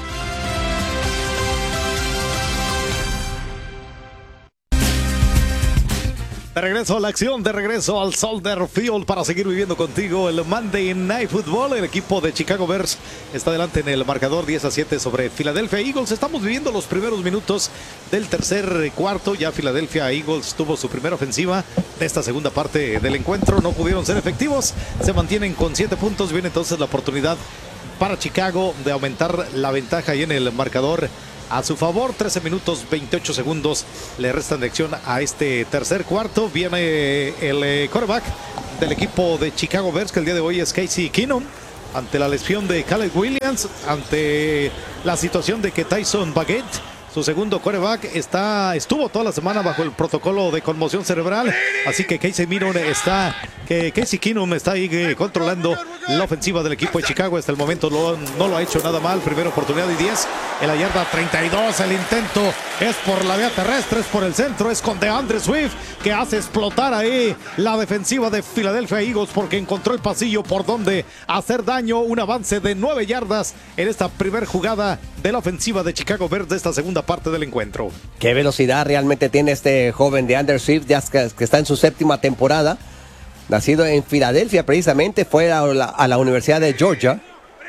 De regreso a la acción, de regreso al Soldier Field para seguir viviendo contigo el Monday Night Football. El equipo de Chicago Bears está adelante en el marcador diez a siete sobre Philadelphia Eagles. Estamos viviendo los primeros minutos del tercer cuarto. Ya Philadelphia Eagles tuvo su primera ofensiva de esta segunda parte del encuentro. No pudieron ser efectivos. Se mantienen con siete puntos. Viene entonces la oportunidad para Chicago de aumentar la ventaja ahí en el marcador a su favor. Trece minutos veintiocho segundos le restan de acción a este tercer cuarto. Viene el quarterback del equipo de Chicago Bears, que el día de hoy es Casey Keenum, ante la lesión de Caleb Williams, ante la situación de que Tyson Bagent, su segundo quarterback, está, estuvo toda la semana bajo el protocolo de conmoción cerebral. Así que Casey Keenum está, que Casey Keenum está ahí eh, controlando la ofensiva del equipo de Chicago. Hasta el momento lo, no lo ha hecho nada mal. Primera oportunidad y diez en la yarda treinta y dos. El intento es por la vía terrestre, es por el centro, es con DeAndre Swift, que hace explotar ahí la defensiva de Philadelphia Eagles, porque encontró el pasillo por donde hacer daño. Un avance de nueve yardas en esta primera jugada de la ofensiva de Chicago Bears de esta segunda parte del encuentro. Qué velocidad realmente tiene este joven DeAndre Swift, ya que, que está en su séptima temporada. Nacido en Filadelfia, precisamente, fue a la, a la Universidad de Georgia.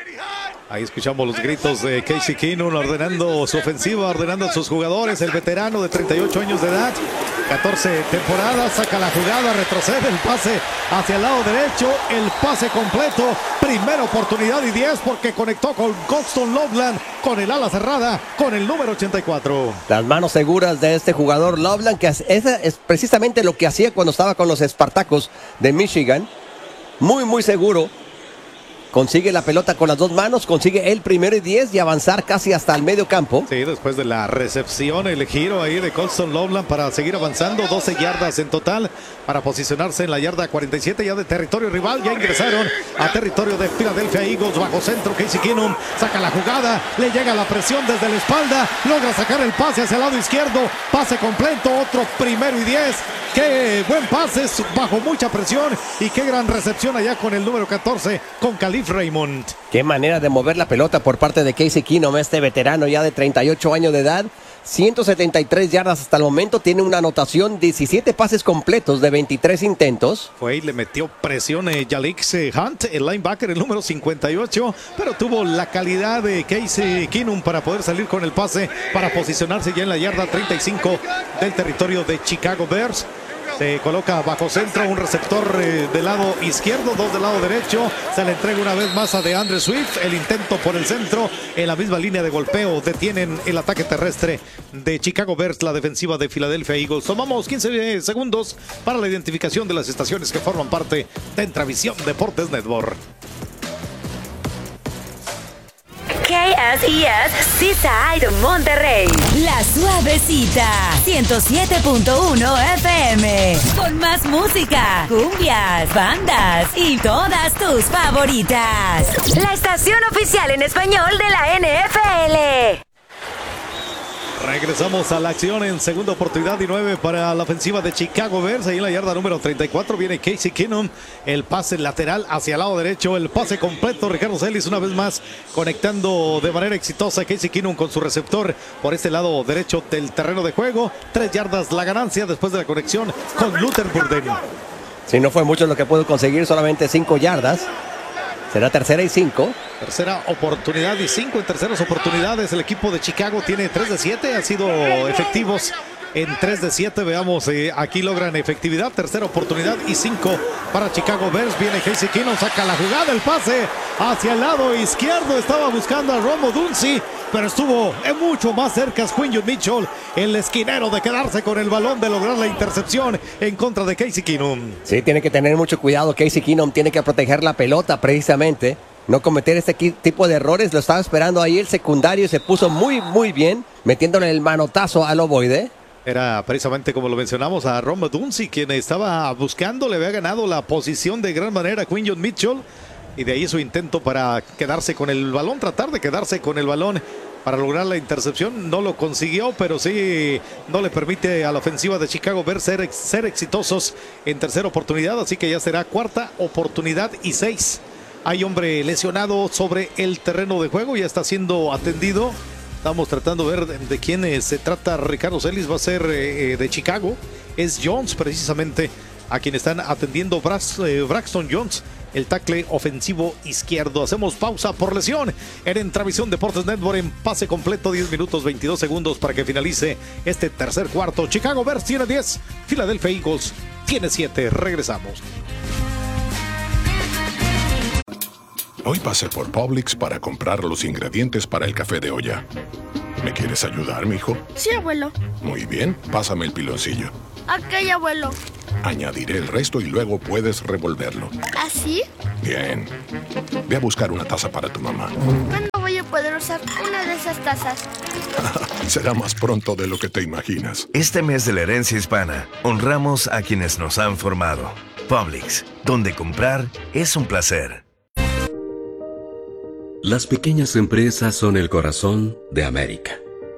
Ahí escuchamos los gritos de Casey Keenum ordenando su ofensiva, ordenando a sus jugadores. El veterano de treinta y ocho años de edad, catorce temporadas, saca la jugada, retrocede el pase hacia el lado derecho, el pase completo, primera oportunidad y diez, porque conectó con Colston Loveland, con el ala cerrada, con el número ochenta y cuatro. Las manos seguras de este jugador Loveland, que es, es precisamente lo que hacía cuando estaba con los Spartacus de Michigan. Muy, muy seguro. Consigue la pelota con las dos manos, consigue el primero y diez y avanzar casi hasta el medio campo. Sí, después de la recepción, el giro ahí de Colston Loveland para seguir avanzando, doce yardas en total para posicionarse en la yarda cuarenta y siete ya de territorio rival. Ya ingresaron a territorio de Philadelphia Eagles, bajo centro. Casey Keenum saca la jugada, le llega la presión desde la espalda, logra sacar el pase hacia el lado izquierdo, pase completo, otro primero y diez. Qué buen pase, bajo mucha presión, y qué gran recepción allá con el número catorce, con Khalif Raymond. Qué manera de mover la pelota por parte de Casey Keenum, este veterano ya de treinta y ocho años de edad. ciento setenta y tres yardas hasta el momento, tiene una anotación, diecisiete pases completos de veintitrés intentos. Fue y le metió presión eh, Jalix eh, Hunt, el linebacker, el número cincuenta y ocho, pero tuvo la calidad de Casey Keenum para poder salir con el pase, para posicionarse ya en la yarda treinta y cinco del territorio de Chicago Bears. Se coloca bajo centro, un receptor eh, del lado izquierdo, dos del lado derecho. Se le entrega una vez más a DeAndre Swift. El intento por el centro, en la misma línea de golpeo, detienen el ataque terrestre de Chicago Bears, la defensiva de Philadelphia Eagles. Tomamos quince segundos para la identificación de las estaciones que forman parte de Entravisión Deportes Network. K S E S Seaside Monterrey. La Suavecita ciento siete punto uno F M. Con más música, cumbias, bandas y todas tus favoritas. La estación oficial en español de la N F L. Regresamos a la acción en segunda oportunidad y nueve para la ofensiva de Chicago Bears. Ahí en la yarda número treinta y cuatro viene Casey Keenum. El pase lateral hacia el lado derecho. El pase completo. Ricardo Celis una vez más conectando de manera exitosa Casey Keenum con su receptor por este lado derecho del terreno de juego. Tres yardas la ganancia después de la conexión con Luther Burden. Si no fue mucho lo que pudo conseguir, solamente cinco yardas. Será tercera y cinco. Tercera oportunidad y cinco en terceras oportunidades. El equipo de Chicago tiene tres de siete. Han sido efectivos en tres de siete. Veamos, eh, aquí logran efectividad. Tercera oportunidad y cinco para Chicago Bears. Viene Casey Keenum, saca la jugada, el pase hacia el lado izquierdo. Estaba buscando a Rome Odunsi, pero estuvo en mucho más cerca Quinyon Mitchell, el esquinero, de quedarse con el balón, de lograr la intercepción en contra de Casey Keenum. Sí, tiene que tener mucho cuidado. Casey Keenum tiene que proteger la pelota precisamente, no cometer este tipo de errores. Lo estaba esperando ahí el secundario y se puso muy, muy bien, metiéndole el manotazo al ovoide. Era precisamente, como lo mencionamos, a Rome Odunsi, quien estaba buscando, le había ganado la posición de gran manera a Quinyon Mitchell. Y de ahí su intento para quedarse con el balón, tratar de quedarse con el balón para lograr la intercepción. No lo consiguió, pero sí no le permite a la ofensiva de Chicago Bears ser, ser exitosos en tercera oportunidad. Así que ya será cuarta oportunidad y seis Hay hombre lesionado sobre el terreno de juego, ya está siendo atendido. Estamos tratando de ver de quién eh, se trata Ricardo Celis, va a ser eh, de Chicago. Es Jones precisamente a quien están atendiendo Brax, eh, Braxton Jones, el tackle ofensivo izquierdo. Hacemos pausa por lesión en Entravisión Deportes Network en pase completo, diez minutos veintidós segundos para que finalice este tercer cuarto. Chicago Bears tiene diez, Philadelphia Eagles tiene siete. Regresamos. Hoy pasé por Publix para comprar los ingredientes para el café de olla. ¿Me quieres ayudar, mijo? Sí, abuelo. Muy bien, pásame el piloncillo. Ok, abuelo. Añadiré el resto y luego puedes revolverlo. ¿Así? Bien. Ve a buscar una taza para tu mamá. ¿Cuándo voy a poder usar una de esas tazas? Será más pronto de lo que te imaginas. Este mes de la herencia hispana, honramos a quienes nos han formado. Publix, donde comprar es un placer. Las pequeñas empresas son el corazón de América.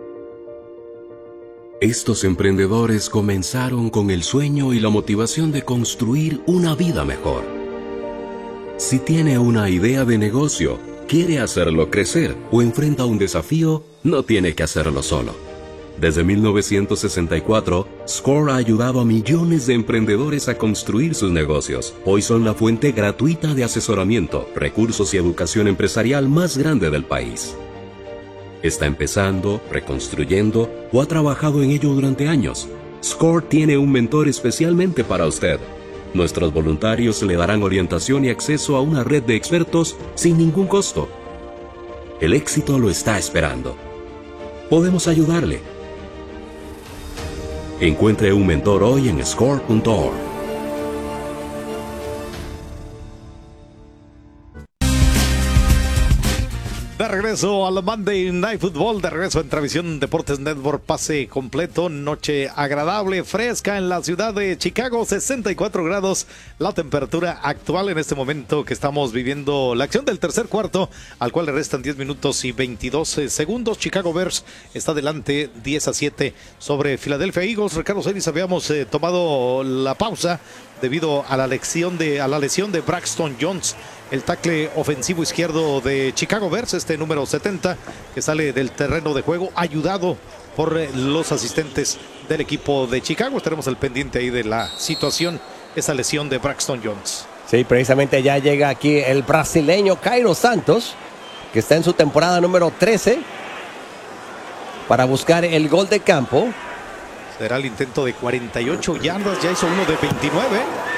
Estos emprendedores comenzaron con el sueño y la motivación de construir una vida mejor. Si tiene una idea de negocio, quiere hacerlo crecer o enfrenta un desafío, no tiene que hacerlo solo. Desde mil novecientos sesenta y cuatro, Score ha ayudado a millones de emprendedores a construir sus negocios. Hoy son la fuente gratuita de asesoramiento, recursos y educación empresarial más grande del país. Está empezando, reconstruyendo o ha trabajado en ello durante años. Score tiene un mentor especialmente para usted. Nuestros voluntarios le darán orientación y acceso a una red de expertos sin ningún costo. El éxito lo está esperando. Podemos ayudarle. Encuentre un mentor hoy en score punto org. De regreso al Monday Night Football, de regreso en Entravisión Deportes Network, pase completo, noche agradable, fresca en la ciudad de Chicago, sesenta y cuatro grados, la temperatura actual en este momento que estamos viviendo la acción del tercer cuarto, al cual le restan diez minutos y veintidós segundos. Chicago Bears está adelante diez a siete sobre Philadelphia Eagles. Ricardo Celis, habíamos eh, tomado la pausa debido a la lesión de, a la lesión de Braxton Jones, el tackle ofensivo izquierdo de Chicago Bears, este número setenta, que sale del terreno de juego, ayudado por los asistentes del equipo de Chicago. Estaremos al pendiente ahí de la situación, esa lesión de Braxton Jones. Sí, precisamente ya llega aquí el brasileño Cairo Santos, que está en su temporada número trece, para buscar el gol de campo. Será el intento de cuarenta y ocho yardas, ya hizo uno de veintinueve.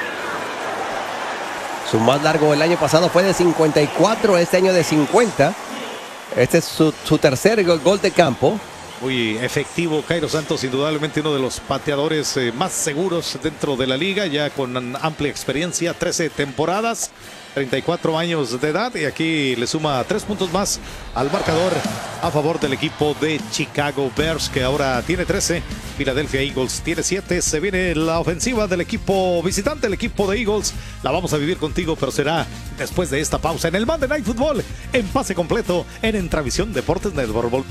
Su más largo el año pasado fue de cincuenta y cuatro, este año de cincuenta. Este es su, su tercer gol, gol de campo. Muy efectivo Cairo Santos, indudablemente uno de los pateadores eh, más seguros dentro de la liga, ya con amplia experiencia, trece temporadas, treinta y cuatro años de edad, y aquí le suma tres puntos más al marcador a favor del equipo de Chicago Bears, que ahora tiene trece, Philadelphia Eagles tiene siete. Se viene la ofensiva del equipo visitante, el equipo de Eagles. La vamos a vivir contigo, pero será después de esta pausa en el Monday Night Football, en pase completo en Entravisión Deportes Network.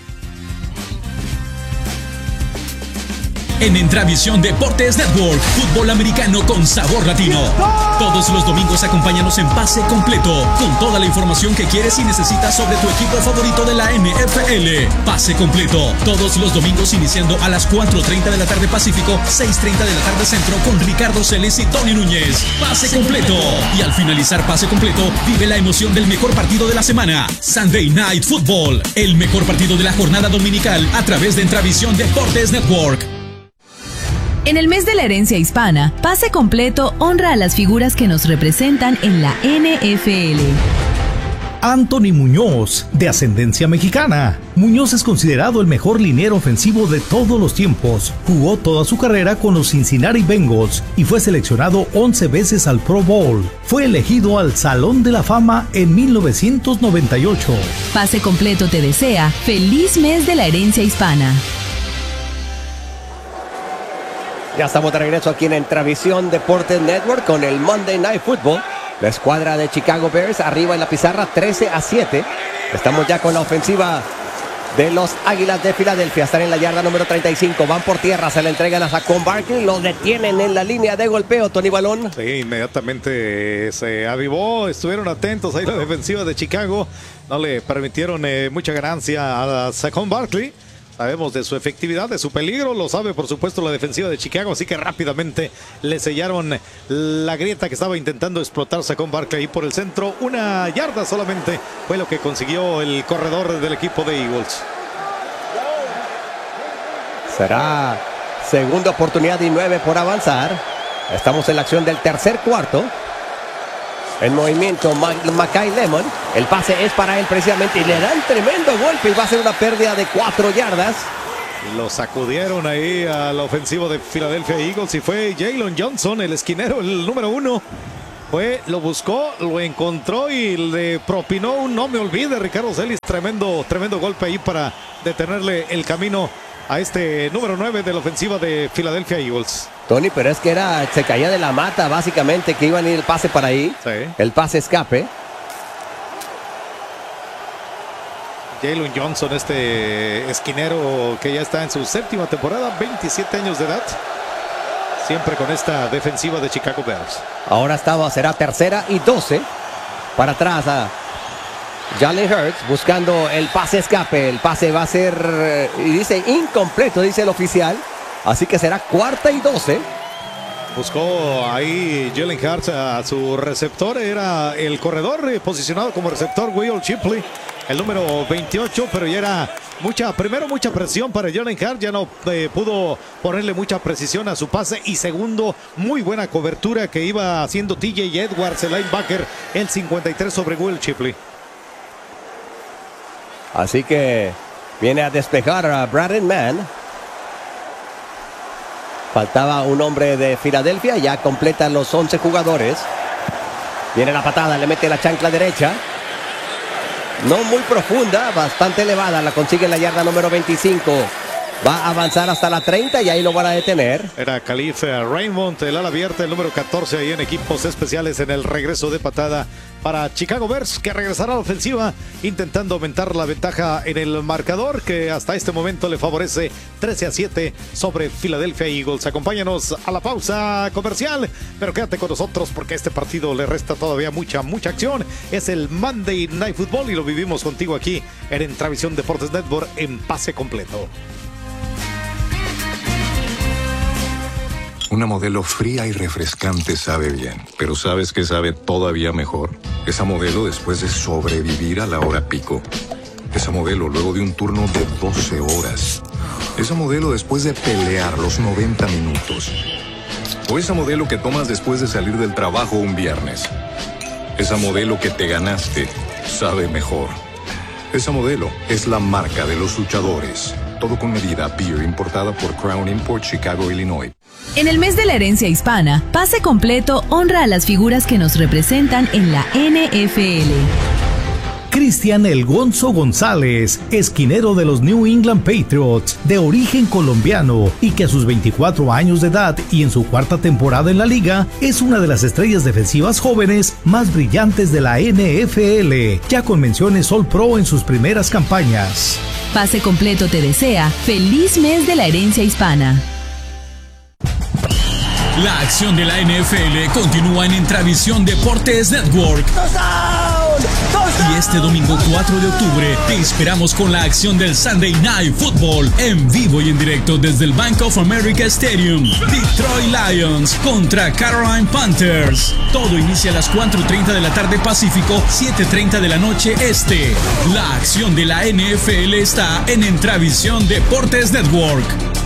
En Entravisión Deportes Network, fútbol americano con sabor latino. Todos los domingos acompáñanos en pase completo, con toda la información que quieres y necesitas sobre tu equipo favorito de la N F L. Pase completo, todos los domingos iniciando a las cuatro treinta de la tarde Pacífico, seis treinta de la tarde Centro, con Ricardo Celis y Tony Núñez. Pase completo. Y al finalizar pase completo, vive la emoción del mejor partido de la semana. Sunday Night Football, el mejor partido de la jornada dominical a través de Entravisión Deportes Network. En el mes de la herencia hispana, Pase Completo honra a las figuras que nos representan en la N F L. Anthony Muñoz, de ascendencia mexicana. Muñoz es considerado el mejor liniero ofensivo de todos los tiempos. Jugó toda su carrera con los Cincinnati Bengals y fue seleccionado once veces al Pro Bowl. Fue elegido al Salón de la Fama en mil novecientos noventa y ocho. Pase Completo te desea feliz mes de la herencia hispana. Ya estamos de regreso aquí en Entravisión Deportes Network con el Monday Night Football. La escuadra de Chicago Bears arriba en la pizarra trece a siete. Estamos ya con la ofensiva de los Águilas de Filadelfia. Están en la yarda número treinta y cinco. Van por tierra, se le entregan a Saquon Barkley. Lo detienen en la línea de golpeo, Tony Balón. Sí, inmediatamente se avivó. Estuvieron atentos ahí la defensiva de Chicago. No le permitieron eh, mucha ganancia a Saquon Barkley. Sabemos de su efectividad, de su peligro, lo sabe por supuesto la defensiva de Chicago, así que rápidamente le sellaron la grieta que estaba intentando explotar Saquon Barkley ahí por el centro. Una yarda solamente fue lo que consiguió el corredor del equipo de Eagles. Será segunda oportunidad y nueve por avanzar. Estamos en la acción del tercer cuarto. En movimiento Mackay Lemon. El pase es para él precisamente y le dan tremendo golpe y va a ser una pérdida de cuatro yardas. Lo sacudieron ahí al ofensivo de Philadelphia Eagles y fue Jaylon Johnson, el esquinero, el número uno. Fue, lo buscó, lo encontró y le propinó un no me olvide, Ricardo Celis. Tremendo, tremendo golpe ahí para detenerle el camino a este número nueve de la ofensiva de Philadelphia Eagles. Tony, pero es que era, se caía de la mata básicamente, que iban a ir el pase para ahí. Sí. El pase escape. Jaylon Johnson, este esquinero que ya está en su séptima temporada, veintisiete años de edad. Siempre con esta defensiva de Chicago Bears. Ahora estaba, será tercera y doce. Para atrás a Jalen Hurts buscando el pase escape. El pase va a ser, y dice incompleto, dice el oficial. Así que será cuarta y doce. Buscó ahí Jalen Hurts a su receptor. Era el corredor eh, posicionado como receptor, Will Shipley, el número veintiocho, pero ya era mucha, primero mucha presión para Jalen Hurts. Ya no eh, pudo ponerle mucha precisión a su pase. Y segundo, muy buena cobertura que iba haciendo T J Edwards, el linebacker, el cincuenta y tres sobre Will Shipley. Así que viene a despejar a Braden Mann. Faltaba un hombre de Filadelfia, ya completan los once jugadores. Viene la patada, le mete la chancla derecha. No muy profunda, bastante elevada, la consigue en la yarda número veinticinco. Va a avanzar hasta la treinta y ahí lo van a detener. Era Khalif Raymond, el ala abierta, el número catorce ahí en equipos especiales en el regreso de patada para Chicago Bears, que regresará a la ofensiva intentando aumentar la ventaja en el marcador, que hasta este momento le favorece trece a siete sobre Philadelphia Eagles. Acompáñanos a la pausa comercial, pero quédate con nosotros porque a este partido le resta todavía mucha, mucha acción. Es el Monday Night Football y lo vivimos contigo aquí en Entravisión Deportes Network en pase completo. Una Modelo fría y refrescante sabe bien, pero ¿sabes qué sabe todavía mejor? Esa Modelo después de sobrevivir a la hora pico. Esa Modelo luego de un turno de doce horas. Esa Modelo después de pelear los noventa minutos. O esa Modelo que tomas después de salir del trabajo un viernes. Esa Modelo que te ganaste sabe mejor. Esa Modelo es la marca de los luchadores. Todo con medida, beer importada por Crown Import, Chicago, Illinois. En el mes de la herencia hispana, Pase Completo honra a las figuras que nos representan en la N F L. Cristian El Gonzo González, esquinero de los New England Patriots, de origen colombiano y que a sus veinticuatro años de edad y en su cuarta temporada en la liga, es una de las estrellas defensivas jóvenes más brillantes de la N F L, ya con menciones All Pro en sus primeras campañas. Pase Completo te desea feliz mes de la herencia hispana. La acción de la N F L continúa en Entravisión Deportes Network. Y este domingo cuatro de octubre te esperamos con la acción del Sunday Night Football en vivo y en directo desde el Bank of America Stadium. Detroit Lions contra Carolina Panthers. Todo inicia a las cuatro y treinta de la tarde Pacífico, siete y treinta de la noche Este. La acción de la N F L está en Entravisión Deportes Network.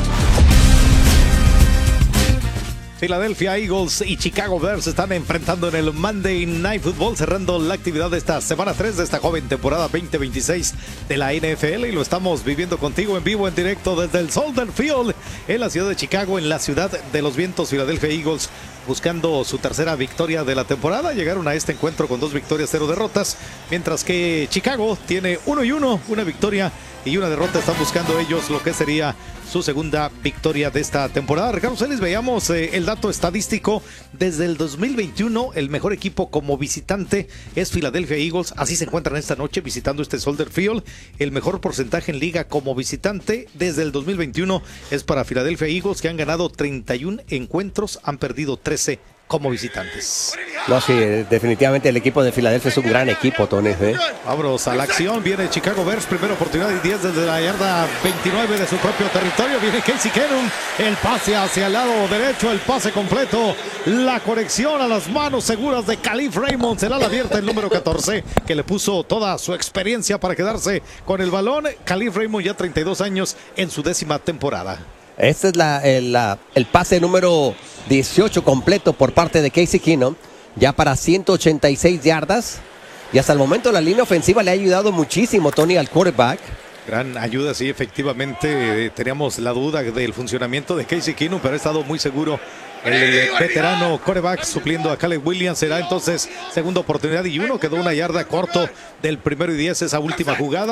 Philadelphia Eagles y Chicago Bears se están enfrentando en el Monday Night Football, cerrando la actividad de esta semana tres de esta joven temporada veinte veintiséis de la N F L, y lo estamos viviendo contigo en vivo, en directo desde el Soldier Field en la ciudad de Chicago, en la ciudad de los vientos. Philadelphia Eagles buscando su tercera victoria de la temporada. Llegaron a este encuentro con dos victorias, cero derrotas, mientras que Chicago tiene uno y uno, una victoria y una derrota. Están buscando ellos lo que sería su segunda victoria de esta temporada. Ricardo Celis, veamos eh, el dato estadístico. Desde el dos mil veintiuno, el mejor equipo como visitante es Philadelphia Eagles. Así se encuentran esta noche visitando este Soldier Field. El mejor porcentaje en liga como visitante desde el dos mil veintiuno es para Philadelphia Eagles, que han ganado treinta y un encuentros, han perdido trece como visitantes. No, sí, definitivamente el equipo de Filadelfia es un gran equipo, Tony. ¿eh? Vámonos a la acción. Viene Chicago Bears, primera oportunidad y diez desde la yarda veintinueve de su propio territorio. Viene Casey Keenum, el pase hacia el lado derecho, el pase completo, la conexión a las manos seguras de Khalif Raymond. Será la abierta el número catorce, que le puso toda su experiencia para quedarse con el balón. Khalif Raymond, ya treinta y dos años en su décima temporada. Este es la, el, la, el pase número dieciocho completo por parte de Casey Keenum, ya para ciento ochenta y seis yardas. Y hasta el momento la línea ofensiva le ha ayudado muchísimo, Tony, al quarterback. Gran ayuda, sí, efectivamente. Eh, teníamos la duda del funcionamiento de Casey Keenum, pero ha estado muy seguro el, el veterano quarterback supliendo a Caleb Williams. Será entonces segunda oportunidad y uno. Quedó una yarda corto del primero y diez esa última jugada.